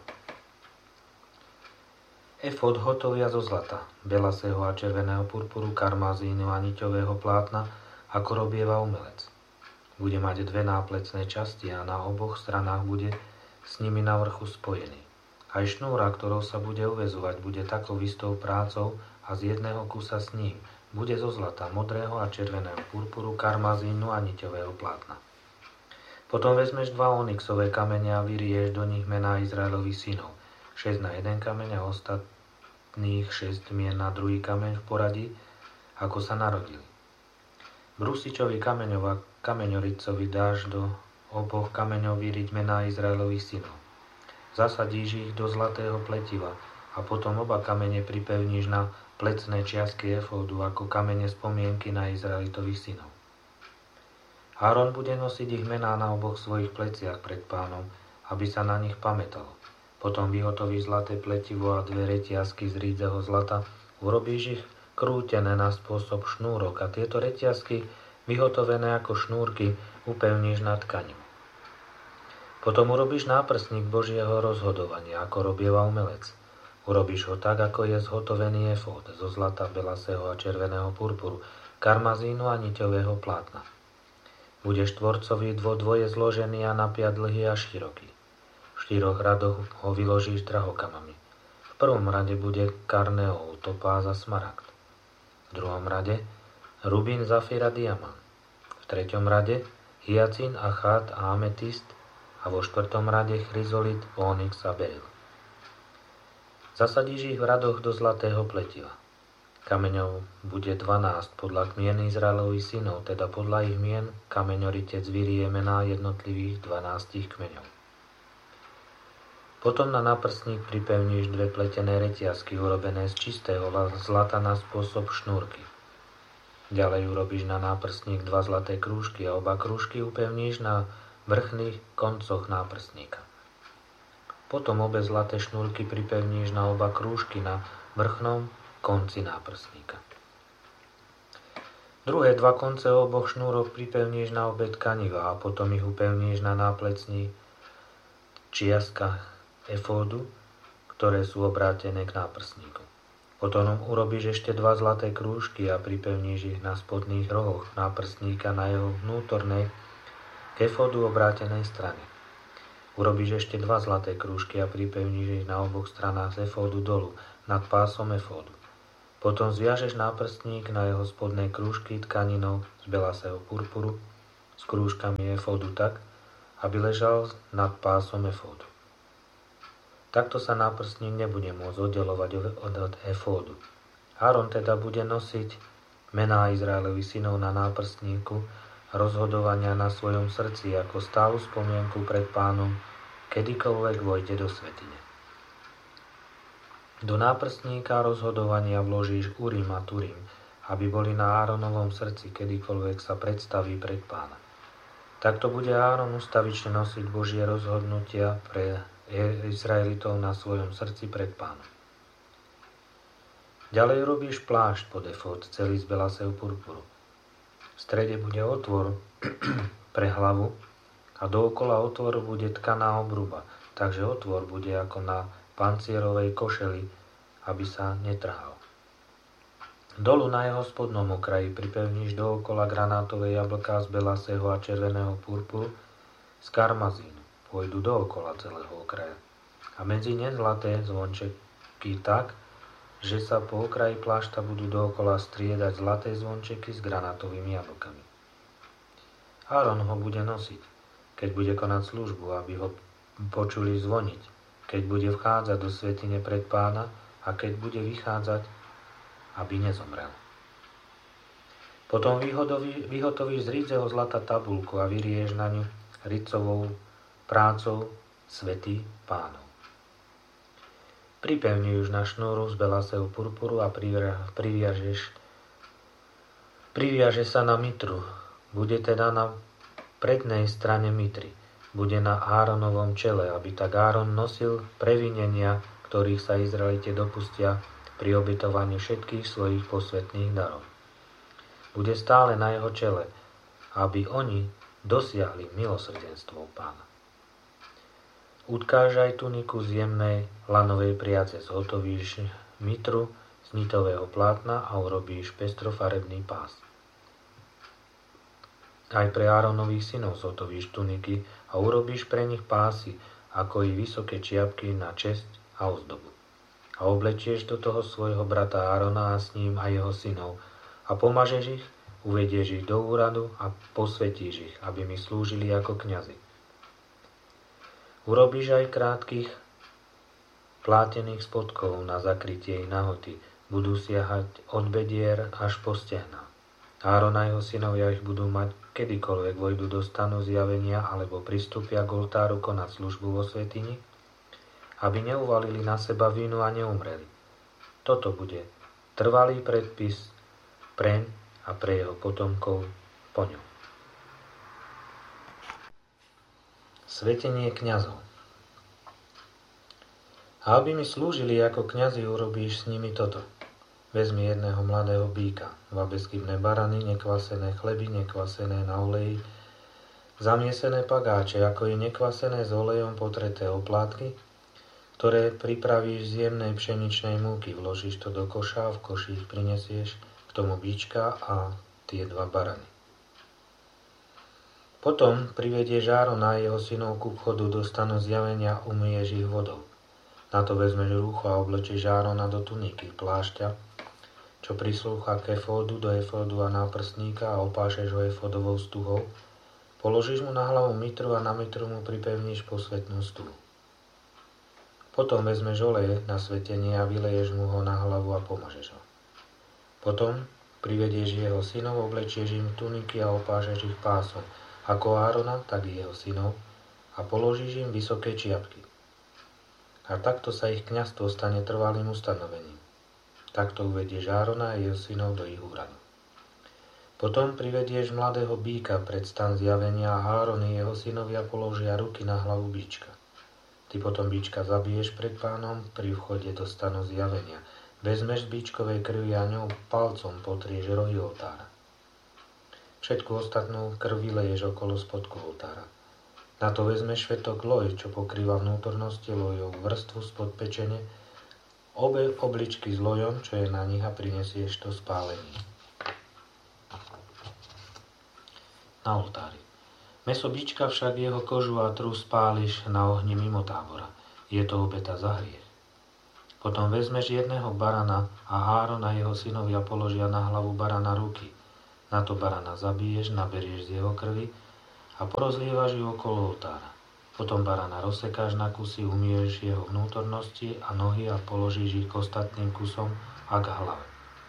Efód hotovia zo zlata, belasého a červeného purpuru, karmazínu a niťového plátna, ako robieva umelec. Bude mať dve náplecné časti a na oboch stranách bude s nimi na vrchu spojený. Aj šnúra, ktorou sa bude uväzovať, bude takou istou prácou a z jedného kusa s ním bude zo zlata, modrého a červeného purpuru, karmazínu a niťového plátna. Potom vezmeš dva onyxové kamene a vyrieš do nich mená Izraelových synov. Šesť na jeden kameň a ostatných šesť mien na druhý kameň v poradí, ako sa narodili. Brusičový kameňov a kameňoricovi dáš do oboch kameňov vyriť mená Izraelových synov. Zasadíš ich do zlatého pletiva a potom oba kamene pripevníš na plecné čiastky efódu ako kamene spomienky na Izraelitových synov. Áron bude nosiť ich mená na oboch svojich pleciach pred Pánom, aby sa na nich pamätalo. Potom vyhotovíš zlaté pletivo a dve reťazky z rídzeho zlata, urobíš ich krútené na spôsob šnúrok a tieto reťazky, vyhotovené ako šnúrky, upevníš na tkaniu. Potom urobíš náprstník Božieho rozhodovania, ako robieva umelec. Urobíš ho tak, ako je zhotovený efód zo zlata, belasého a červeného purpuru, karmazínu a niťového plátna. Bude štvorcový dvodvoje zložený a napiat dlhý a široký. V štyroch radoch ho vyložíš drahokamami. V prvom rade bude karneol, topáz a smaragd. V druhom rade rubín, zafír a diamant. V treťom rade hyacín, achát a ametist a vo štvrtom rade chryzolit, onyx a beryl. Zasadíš ich v radoch do zlatého pletiva. Kameňov bude dvanásť podľa kmien Izraelových synov, teda podľa ich mien kameňoritec vyrie mená jednotlivých dvanástich kmeňov. Potom na náprstník pripevníš dve pletené reťazky urobené z čistého zlata na spôsob šnúrky. Ďalej urobíš na náprstník dva zlaté krúžky a oba krúžky upevníš na vrchných koncoch náprstníka. Potom obe zlaté šnúrky pripevníš na oba krúžky na vrchnom konci náprstníka. Druhé dva konce oboch šnúrok pripevníš na obe tkaniva a potom ich upevníš na náplecní čiastkách efódu, ktoré sú obrátené k náprstníku. Potom urobíš ešte dva zlaté krúžky a pripevníš ich na spodných rohoch náprstníka na jeho vnútornej k efódu obrátenej strane. Urobíš ešte dva zlaté krúžky a pripevníš ich na oboch stranách z efódu dolu, nad pásom efódu. Potom zviažeš náprstník na jeho spodnej krúžky tkaninou z belasého purpuru s krúžkami efódu tak, aby ležal nad pásom efódu. Takto sa náprstník nebude môcť oddelovať od, od efódu. Áron teda bude nosiť mená Izraelových synov na náprstníku rozhodovania na svojom srdci ako stálu spomienku pred Pánom, kedykoľvek vojde do svätyne. Do náprstníka rozhodovania vložíš Urim a Turim, aby boli na Áronovom srdci, kedykoľvek sa predstaví pred Pána. Takto bude Áron ustavične nosiť Božie rozhodnutia pre Izraelitov na svojom srdci pred Pánom. Ďalej robíš plášť pod efód, celý z belasého purpuru. V strede bude otvor pre hlavu a dookola otvoru bude tkaná obruba, takže otvor bude ako na pancierovej košeli, aby sa netrhal. Dolu na jeho spodnom okraji pripevníš dookola granátové jablká z belasého a červeného purpuru z karmazínu. Pôjdu dookola celého okraja. A medzi ne zlaté zvončeky tak, že sa po okraji plášta budú dookola striedať zlaté zvončeky s granátovými jablkami. Áron ho bude nosiť, keď bude konať službu, aby ho počuli zvoniť, keď bude vchádzať do svätyne pred Pána a keď bude vychádzať, aby nezomrel. Potom vyhotovíš z rídzeho zlata tabulku a vyrieš na ňu ritcovou prácou Svätý Pánov. Pripevni už na šnúru z belasého purpuru a priviažeš, priviaže sa na mitru. Bude teda na prednej strane mitry. Bude na Áronovom čele, aby tak Áron nosil previnenia, ktorých sa Izraelite dopustia pri obetovaní všetkých svojich posvätných darov. Bude stále na jeho čele, aby oni dosiahli milosrdenstvo Pána. Utkáž aj tuniku z jemnej lanovej priace, zhotovíš mitru z nitového plátna a urobíš pestrofarebný pás. Aj pre Áronových synov zhotovíš tuniky a urobíš pre nich pásy, ako i vysoké čiapky na česť a ozdobu. A oblečieš do toho svojho brata Árona a s ním aj jeho synov a pomažeš ich, uvedieš ich do úradu a posvetíš ich, aby mi slúžili ako kňazi. Urobíš aj krátkych plátených spodkov na zakrytie ich nahoty, budú siahať od bedier až po stehná. Áron a jeho synovia ich budú mať, kedykoľvek vojdu do stanu zjavenia alebo pristúpia k oltáru konať službu vo svätyni, aby neuvalili na seba vínu a neumreli. Toto bude trvalý predpis preň a pre jeho potomkov po ňom. Svetenie kňazov. A aby mi slúžili ako kňazi, urobíš s nimi toto. Vezmi jedného mladého býka, dva bezchybné barany, nekvasené chleby, nekvasené na oleji, zamiesené pagáče, ako i nekvasené s olejom potreté oplátky, ktoré pripravíš z jemnej pšeničnej múky. Vložíš to do koša a v koši ich prinesieš k tomu býčka a tie dva barany. Potom privedieš Árona a jeho synov ku vchodu do stanu zjavenia, umyješ ich vodou. Na to vezmeš rúcho a oblečieš Árona do tuniky, plášťa, čo prislúcha k efódu, do efódu a náprstníka a opášeš ho efódovou stuhou. Položíš mu na hlavu mitru a na mitru mu pripevníš posvätnú stuhu. Potom vezmeš oleje na svetenie a vyleješ mu ho na hlavu a pomažeš ho. Potom privedieš jeho synov, oblečieš im tuniky a opášeš ich pásom, ako Árona, tak i jeho synov, a položíš im vysoké čiapky. A takto sa ich kňazstvo stane trvalým ustanovením. Takto uvedieš Árona a jeho synov do ich úradu. Potom privedieš mladého býka pred stan zjavenia a Áron i jeho synovia položia ruky na hlavu býčka. Ty potom býčka zabiješ pred Pánom pri vchode do stanu zjavenia. Vezmeš z býčkovej krvi a ňou palcom potrieš rohy oltára. Všetku ostatnú krv vyleješ okolo spodku oltára. Na to vezmeš švetok loj, čo pokrýva vnútornosti lojov, vrstvu spod pečene, obe obličky s lojom, čo je na nich, a prinesieš to spálení na oltári. Mäso bička však, jeho kožu a trus spáliš na ohni mimo tábora. Je to obeta za hriech. Potom vezmeš jedného barana a Áron a jeho synovia položia na hlavu barana ruky. Na to barana zabiješ, naberieš z jeho krvi a porozlievaš ju okolo oltára. Potom barana rozsekáš na kusy, umieš jeho vnútornosti a nohy a položíš ich k ostatným kusom a k hlave.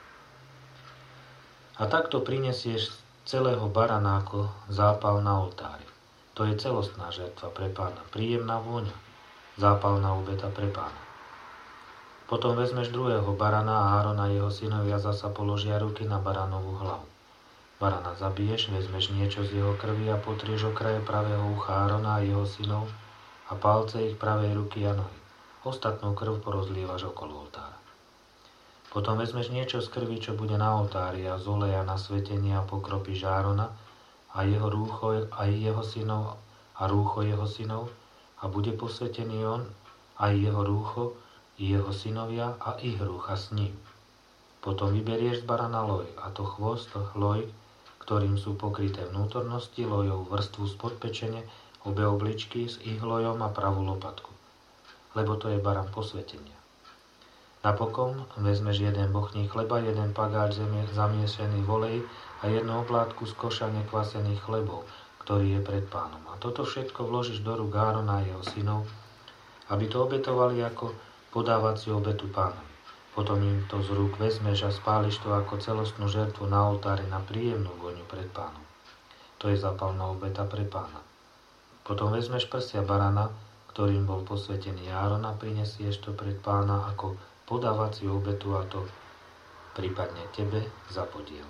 A takto prinesieš celého barana ako zápal na oltári. To je celostná žertva pre Pána, príjemná vôňa, zápalná obeta pre Pána. Potom vezmeš druhého barana a Áron a jeho synovia zasa položia ruky na baranovú hlavu. Barana zabiješ, vezmeš niečo z jeho krvi a potrieš okraje pravého ucha Árona a jeho synov a palce ich pravej ruky a nohy. Ostatnú krv porozlievaš okolo oltára. Potom vezmeš niečo z krvi, čo bude na oltári a z oleja na svetenie a pokropíš Árona a jeho rúcho aj jeho synov a rúcho jeho synov a bude posvetený on aj jeho rúcho i jeho synovia a ich rúcha s ním. Potom vyberieš z barana loj, a to chvost, loj, ktorým sú pokryté vnútornosti, lojov vrstvu spod pečene, obe obličky s ich lojom a pravú lopatku, lebo to je baran posvetenia. Napokon vezmeš jeden bochník chleba, jeden pagáč zamiešený v oleji a jednu oplátku z koša nekvasených chlebov, ktorý je pred Pánom. A toto všetko vložíš do rúk Árona a jeho synov, aby to obetovali ako podávaciu obetu Pánovi. Potom im to z rúk vezmeš a spáliš to ako celostnú žertvu na oltári na príjemnú vôňu pred Pánom. To je zápalná obeta pre Pána. Potom vezmeš prsia barana, ktorým bol posvetený Áron a prinesieš to pred Pána ako podávaciu obetu a to prípadne tebe za podiel.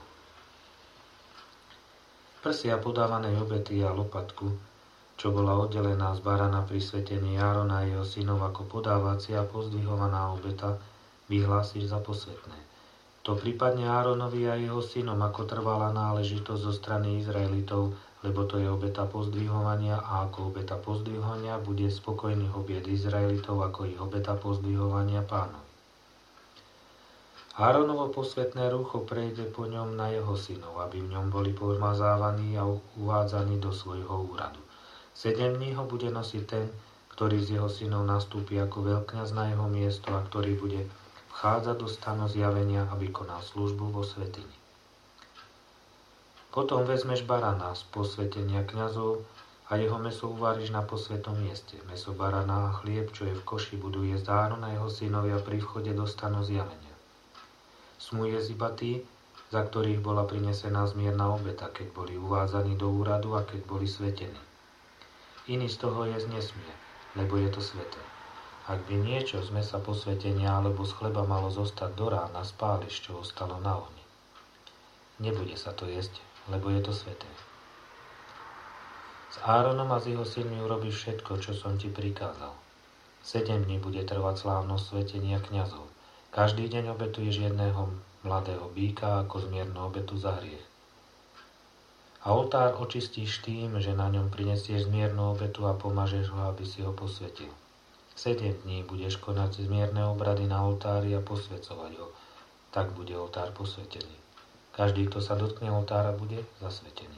Prsia podávanej obety a lopatku, čo bola oddelená z barana pri svetení Árona a jeho synov ako podávacia a pozdvihovaná obeta, vyhlásiš za posvetné. To prípadne Áronovi a jeho synom ako trvalá náležitosť zo strany Izraelitov, lebo to je obeta pozdvihovania a ako obeta pozdvihovania bude spokojný obied Izraelitov ako ich obeta pozdvihovania Pánovi. Áronovo posvetné rúcho prejde po ňom na jeho synov, aby v ňom boli pomazávaní a uvádzaní do svojho úradu. Sedem dní ho bude nosiť ten, ktorý z jeho synov nastúpi ako veľkňaz na jeho miesto a ktorý bude vchádzať do stanu zjavenia, aby konal službu vo svätyni. Potom vezmeš barana z posvetenia kňazov a jeho mäso uvaríš na posvätnom mieste. Mäso barana a chlieb, čo je v koši, budú jesť Áron a jeho synovia pri vchode do stanu zjavenia. Smú jesť iba tí, za ktorých bola prinesená zmierna obeta, keď boli uvádzaní do úradu a keď boli svetení. Iný z toho jesť nesmie, lebo je to sväté. Ak by niečo z mäsa posvetenia alebo z chleba malo zostať do rána, spáliš, čo ostalo na ohni. Nebude sa to jesť, lebo je to sväté. S Áronom a s jeho synmi urobíš všetko, čo som ti prikázal. Sedem dní bude trvať slávnosť svetenia kňazov. Každý deň obetuješ jedného mladého býka ako zmiernu obetu za hriech. A oltár očistíš tým, že na ňom prinesieš zmiernu obetu a pomažeš ho, aby si ho posvetil. Sedem dní budeš konať zmierne obrady na oltári a posvecovať ho. Tak bude oltár posvetený. Každý, kto sa dotkne oltára, bude zasvetený.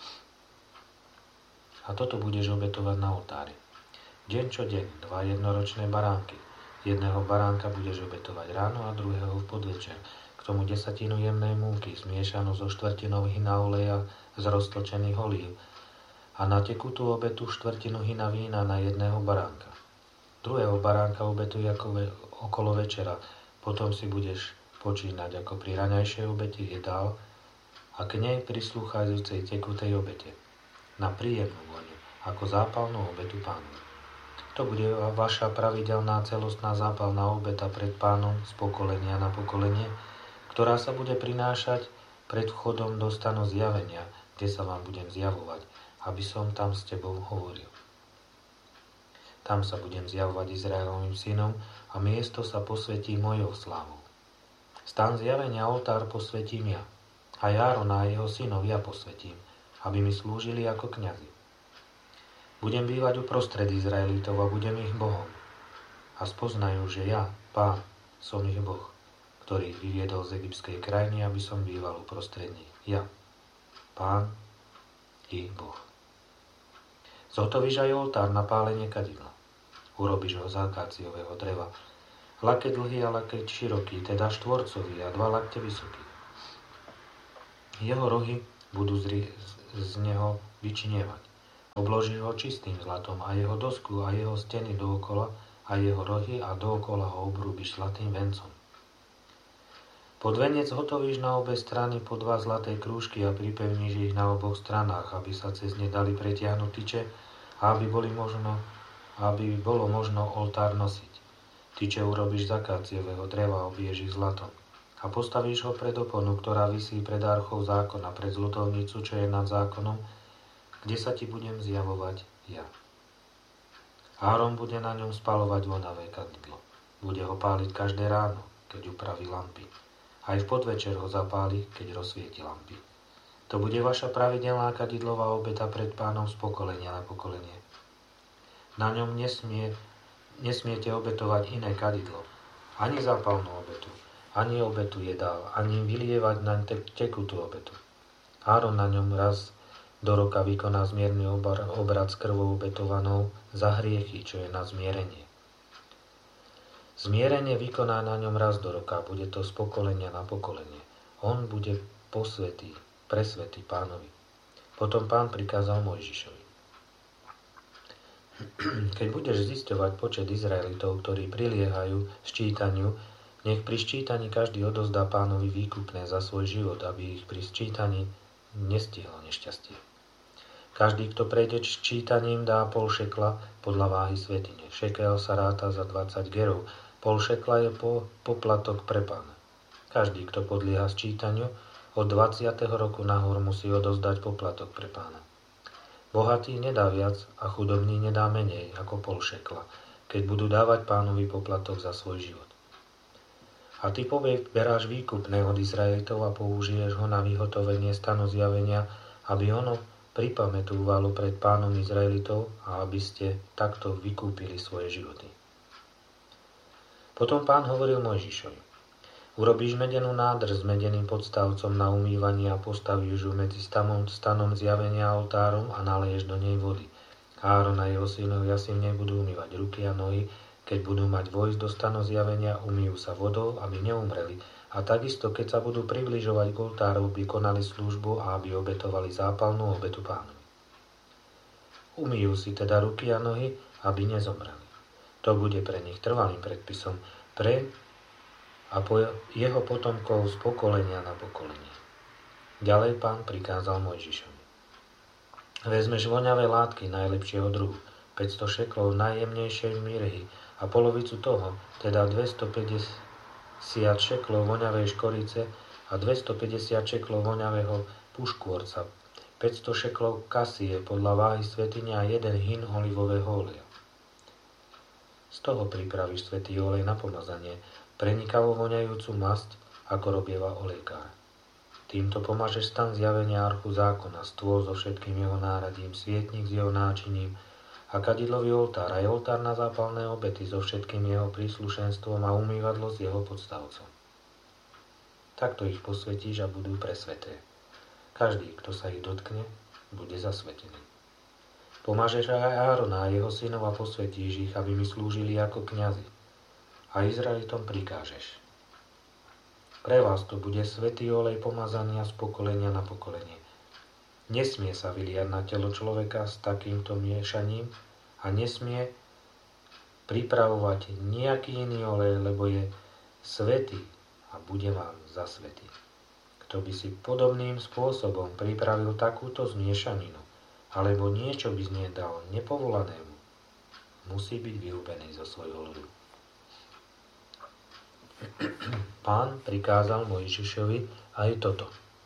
A toto budeš obetovať na oltári. Deň čo deň, dva jednoročné baránky. Jedného baránka budeš obetovať ráno a druhého v podvečer. K tomu desatinu jemnej múky, zmiešanú so štvrtinou hina oleja z roztlčených olív a na tekutú obetu štvrtinu hina vína na jedného baránka. Druhého baránka obetuj ako ve- okolo večera, potom si budeš počínať ako pri raňajšej obete jedál a k nej prislúchajúcej tekutej obete, na príjemnú voňu, ako zápalnú obetu Pánovi. To bude vaša pravidelná celostná zápalná obeta pred Pánom z pokolenia na pokolenie, ktorá sa bude prinášať pred vchodom do stanu zjavenia, kde sa vám budem zjavovať, aby som tam s tebou hovoril. Tam sa budem zjavovať Izraelovým synom a miesto sa posvetí mojou slávou. Stan zjavenia oltár posvetím ja, a Árona a jeho synov ja posvetím, aby mi slúžili ako kňazi. Budem bývať uprostred Izraelitov a budem ich Bohom. A spoznajú, že ja, Pán, som ich Boh, ktorý ich vyviedol z egyptskej krajiny, aby som býval uprostred nich. Ja, Pán, ich Boh. Zhotovíš aj oltár na pálenie kadidla. Urobíš ho z akáciového dreva lakeť dlhý a lakeť široký, teda štvorcový a dva lakte vysoký. Jeho rohy budú z, z neho vyčnievať. Obloží ho čistým zlatom a jeho dosku a jeho steny dookola a jeho rohy a dookola ho obrúbiš zlatým vencom. Pod venec hotovíš na obe strany po dva zlaté krúžky a pripevníš ich na oboch stranách, aby sa cez ne dali pretiahnuť tyče a aby, boli možno, aby bolo možno oltár nosiť. Tyče urobíš z akáciového dreva a obiješ ich zlatom. A postavíš ho pred oponu, ktorá visí pred archou zákona, pred zlutovnicu, čo je nad zákonom, kde sa ti budem zjavovať ja. Áron bude na ňom spalovať vonavé kadidlo. Bude ho páliť každé ráno, keď upraví lampy. Aj v podvečer ho zapáli, keď rozsvieti lampy. To bude vaša pravidelná kadidlová obeta pred Pánom z pokolenia na pokolenie. Na ňom nesmie, nesmiete obetovať iné kadidlo, ani zápalnú obetu, ani obetu jedál, ani vylievať naň tekutú obetu. Áron na ňom raz do roka vykoná zmierny obrad s krvou obetovanou za hriechy, čo je na zmierenie. Zmierenie vykoná na ňom raz do roka, bude to z pokolenia na pokolenie. On bude posvetý, presvetý Pánovi. Potom Pán prikázal Mojžišovi. Keď budeš zisťovať počet Izraelitov, ktorí priliehajú sčítaniu, nech pri sčítaní každý odozdá Pánovi výkupné za svoj život, aby ich pri sčítaní nestihlo nešťastie. Každý, kto prejde sčítaním, dá pol šekla podľa váhy svätyne. Šekel sa ráta za dvadsať gerov. Pol šekla je po, poplatok pre Pána. Každý, kto podlieha sčítaniu, od dvadsiateho roku nahor musí odozdať poplatok pre Pána. Bohatý nedá viac a chudobný nedá menej ako pol šekla, keď budú dávať Pánovi poplatok za svoj život. A ty poberáš výkupné od Izraelitov a použiješ ho na vyhotovenie stanu zjavenia, aby ono pripamätúvalo pred Pánom Izraelitov a aby ste takto vykúpili svoje životy. Potom Pán hovoril Mojžišovi: urobíš medenú nádrž s medeným podstavcom na umývanie a postavíš ju medzi stanom, stanom zjavenia a oltárom a naleješ do nej vody. Áron a jeho synovia si v nej budú umývať ruky a nohy, keď budú mať vojsť do stanu zjavenia, umýjú sa vodou, aby neumreli. A takisto, keď sa budú približovať k oltáru, aby konali službu a aby obetovali zápalnú obetu Pánovi. Umýjú si teda ruky a nohy, aby nezomreli. To bude pre nich trvalým predpisom pre a po jeho potomkov z pokolenia na pokolenie. Ďalej Pán prikázal Mojžišovi: vezmeš voňavé látky najlepšieho druhu, päťsto šeklov najjemnejšej mirhy a polovicu toho, teda dvestopäťdesiat šeklov voňavej škorice a dvestopäťdesiat šeklov voňavého puškôrca, päťsto šeklov kasie podľa váhy svätyne a jeden hin olivového oleja. Z toho pripravíš svätý olej na pomazanie, prenikavo voňajúcu masť, ako robieva olejkár. Týmto pomažeš stan zjavenia archu zákona, stôl so všetkým jeho náradím, svietnik s jeho náčiním a kadidlový oltár, aj oltár na zápalné obety so všetkým jeho príslušenstvom a umývadlo s jeho podstavcom. Takto ich posvetíš a budú presveté. Každý, kto sa ich dotkne, bude zasvetený. Pomažeš aj Árona a jeho synov a posvetíš ich, aby mi slúžili ako kňazi. A Izraelitom prikážeš: pre vás to bude svätý olej pomazania z pokolenia na pokolenie. Nesmie sa vyliať na telo človeka s takýmto miešaním a nesmie pripravovať nejaký iný olej, lebo je svätý a bude vám za svätý. Kto by si podobným spôsobom pripravil takúto zmiešaninu, alebo niečo by z nej dal nepovolanému, musí byť vyhubený zo svojho ľudu. Pán prikázal Mojžišovi aj toto: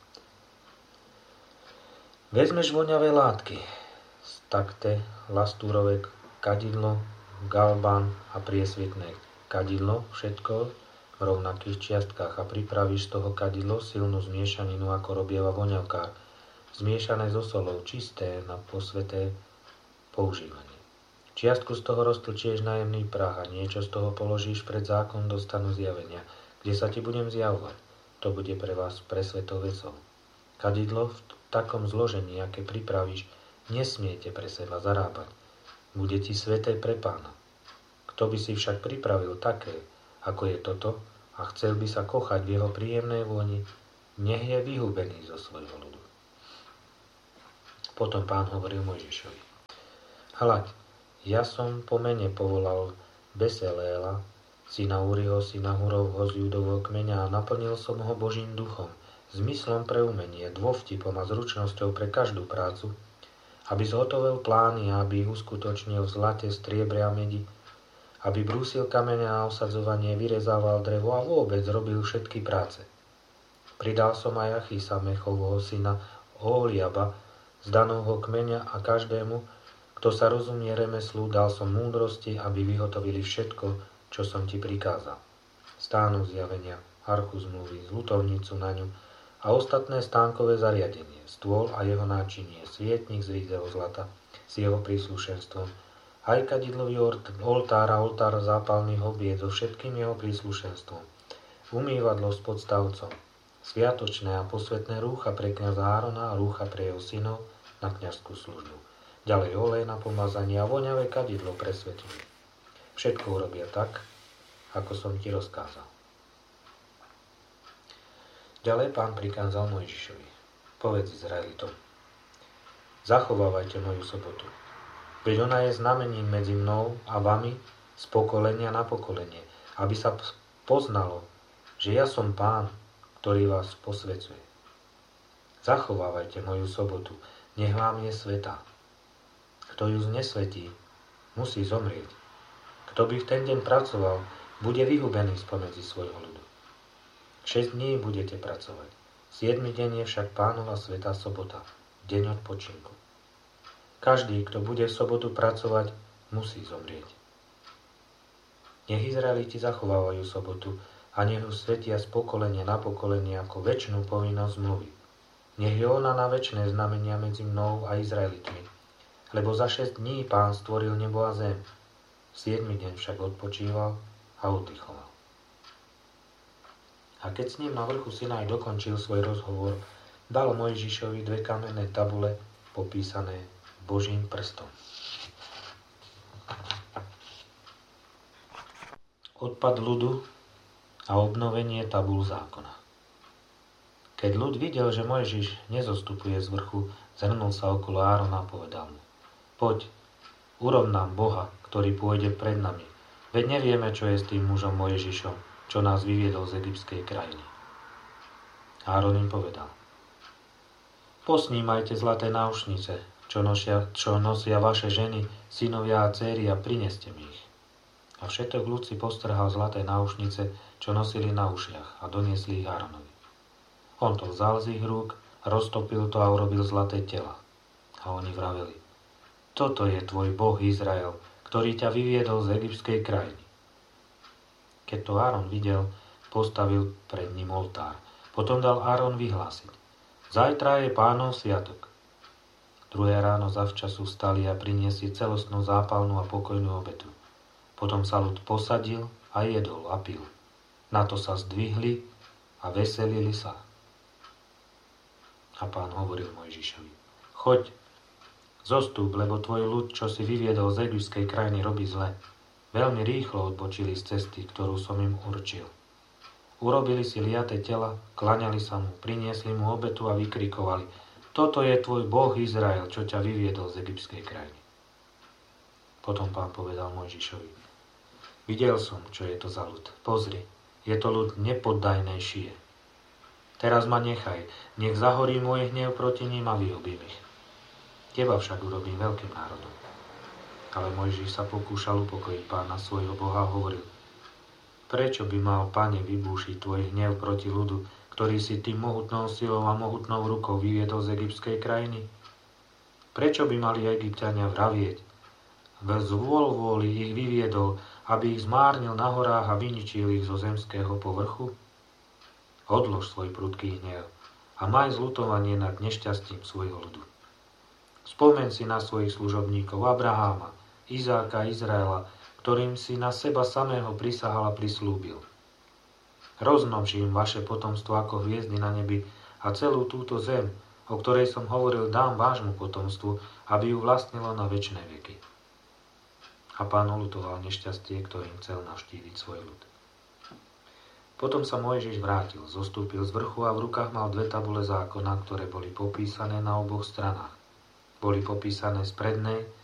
vezmeš voňavé látky, stakte, lastúrové kadidlo, galbán a priesvitné kadidlo, všetko v rovnakých čiastkách, a pripravíš z toho kadidlo silnú zmiešaninu, ako robieva voňavkár, zmiešané so solou, čisté na posväté používanie. Čiastku z toho roztlčieš na jemný prah a niečo z toho položíš pred zákon do stanu zjavenia, kde sa ti budem zjavovať. To bude pre vás presvetou vecou. Kadidlo v takom zložení, aké pripravíš, nesmiete pre seba zarábať. Bude ti sveté pre Pána. Kto by si však pripravil také, ako je toto, a chcel by sa kochať v jeho príjemnej vôni, nech je vyhubený zo svojho ľudu. Potom Pán hovoril Mojžišovi: Hľaď, ja som po mene povolal Beseléla, syna Úriho, syna Hurovho z Judovho kmeňa, a naplnil som ho Božím duchom, zmyslom pre umenie, dôvtipom a zručnosťou pre každú prácu, aby zhotovil plány a aby ich uskutočnil v zlate, striebre a medi, aby brúsil kameňa a osadzovanie, vyrezával drevo a vôbec robil všetky práce. Pridal som aj Achisa, Mechovho syna Oholiaba, z Danovho kmeňa, a každému, kto sa rozumie remeslu, dal som múdrosti, aby vyhotovili všetko, čo som ti prikázal. Stánok zjavenia, archu zmluvy, zlutovnicu na ňu a ostatné stánkové zariadenie, stôl a jeho náčinie, svietnik z rídzeho zlata s jeho príslušenstvom, aj kadidlový oltár a oltár zápalných obied so všetkým jeho príslušenstvom, umývadlo s podstavcom, sviatočné a posvetné rúcha pre kňaza Árona a rúcha pre jeho synov na kňazskú službu. Ďalej olej na pomazanie a voňavé kadidlo pre svetenie. Všetko urobia tak, ako som ti rozkázal. Ďalej Pán prikázal Mojžišovi: Povedz Izraelitom: Zachovávajte moju sobotu, veď ona je znamením medzi mnou a vami z pokolenia na pokolenie, aby sa poznalo, že ja som Pán, ktorý vás posvecuje. Zachovávajte moju sobotu, nech vám je svätá. Kto ju znesvetí, musí zomrieť. Kto by v ten deň pracoval, bude vyhubený spomedzi svojho ľudu. Šesť dní budete pracovať. Siedmy deň je však Pánova svätá sobota, deň odpočinku. Každý, kto bude v sobotu pracovať, musí zomrieť. Nech Izraeliti zachovávajú sobotu a nech ju svetia z pokolenia na pokolenie ako večnú povinnosť zmluvy. Nech je ona na večné znamenia medzi mnou a Izraelitmi, lebo za šesť dní Pán stvoril nebo a zem. V siedmy deň však odpočíval a oddychoval. A keď s ním na vrchu Sinaj dokončil svoj rozhovor, dal Mojžišovi dve kamenné tabule popísané Božím prstom. Odpad ľudu a obnovenie tabul zákona. Keď ľud videl, že Mojžiš nezostupuje z vrchu, zhrnul sa okolo Árona a povedal mu: Poď, urob nám Boha, ktorý pôjde pred nami. Veď nevieme, čo je s tým mužom Mojžišom, čo nás vyviedol z egyptskej krajiny. Áron im povedal: Posnímajte zlaté náušnice, čo nosia, čo nosia vaše ženy, synovia a céry, a prineste mi ich. A všetok ľud si postrhal zlaté náušnice, čo nosili na ušiach, a doniesli ich Áronovi. On to vzal z ich rúk, roztopil to a urobil zlaté tela. A oni vraveli: Toto je tvoj Boh Izrael, ktorý ťa vyviedol z egyptskej krajiny. Keď to Áron videl, postavil pred ním oltár. Potom dal Áron vyhlásiť: Zajtra je Pánov sviatok. Druhé ráno zavčasu vstali a priniesli celostnú zápalnú a pokojnú obetu. Potom sa ľud posadil a jedol a pil. Na to sa zdvihli a veselili sa. A Pán hovoril Mojžišovi: Choď, zostúp, lebo tvoj ľud, čo si vyviedol z egyptskej krajiny, robí zle. Veľmi rýchlo odbočili z cesty, ktorú som im určil. Urobili si liaté tela, klaňali sa mu, priniesli mu obetu a vykrikovali: Toto je tvoj Boh Izrael, čo ťa vyviedol z egyptskej krajiny. Potom Pán povedal Mojžišovi: Videl som, čo je to za ľud. Pozri, je to ľud nepoddajnejšie. Teraz ma nechaj, nech zahorí môj hnev proti ním a vyhubím ich. Teba však urobím veľkým národom. Ale Mojžiš sa pokúšal upokojiť Pána svojho Boha a hovoril: Prečo by mal, Pane, vybúšiť tvoj hnev proti ľudu, ktorý si tým mohutnou silou a mohutnou rukou vyviedol z egyptskej krajiny? Prečo by mali Egypťania vravieť: Z vôľvôli ich vyviedol, aby ich zmárnil na horách a vyničil ich zo zemského povrchu? Odlož svoj prudký hnev a maj zľutovanie nad nešťastím svojho ľudu. Spomeň si na svojich služobníkov Abraháma, Izáka a Izraela, ktorým si na seba samého prisahal a prislúbil. Rozmnož im vaše potomstvo ako hviezdy na nebi a celú túto zem, o ktorej som hovoril, dám vášmu potomstvu, aby ju vlastnilo na večné veky. A Pán oľutoval nešťastie, ktorým chcel navštíviť svoj ľud. Potom sa Mojžiš vrátil, zostúpil z vrchu a v rukách mal dve tabule zákona, ktoré boli popísané na oboch stranách. Boli popísané z prednej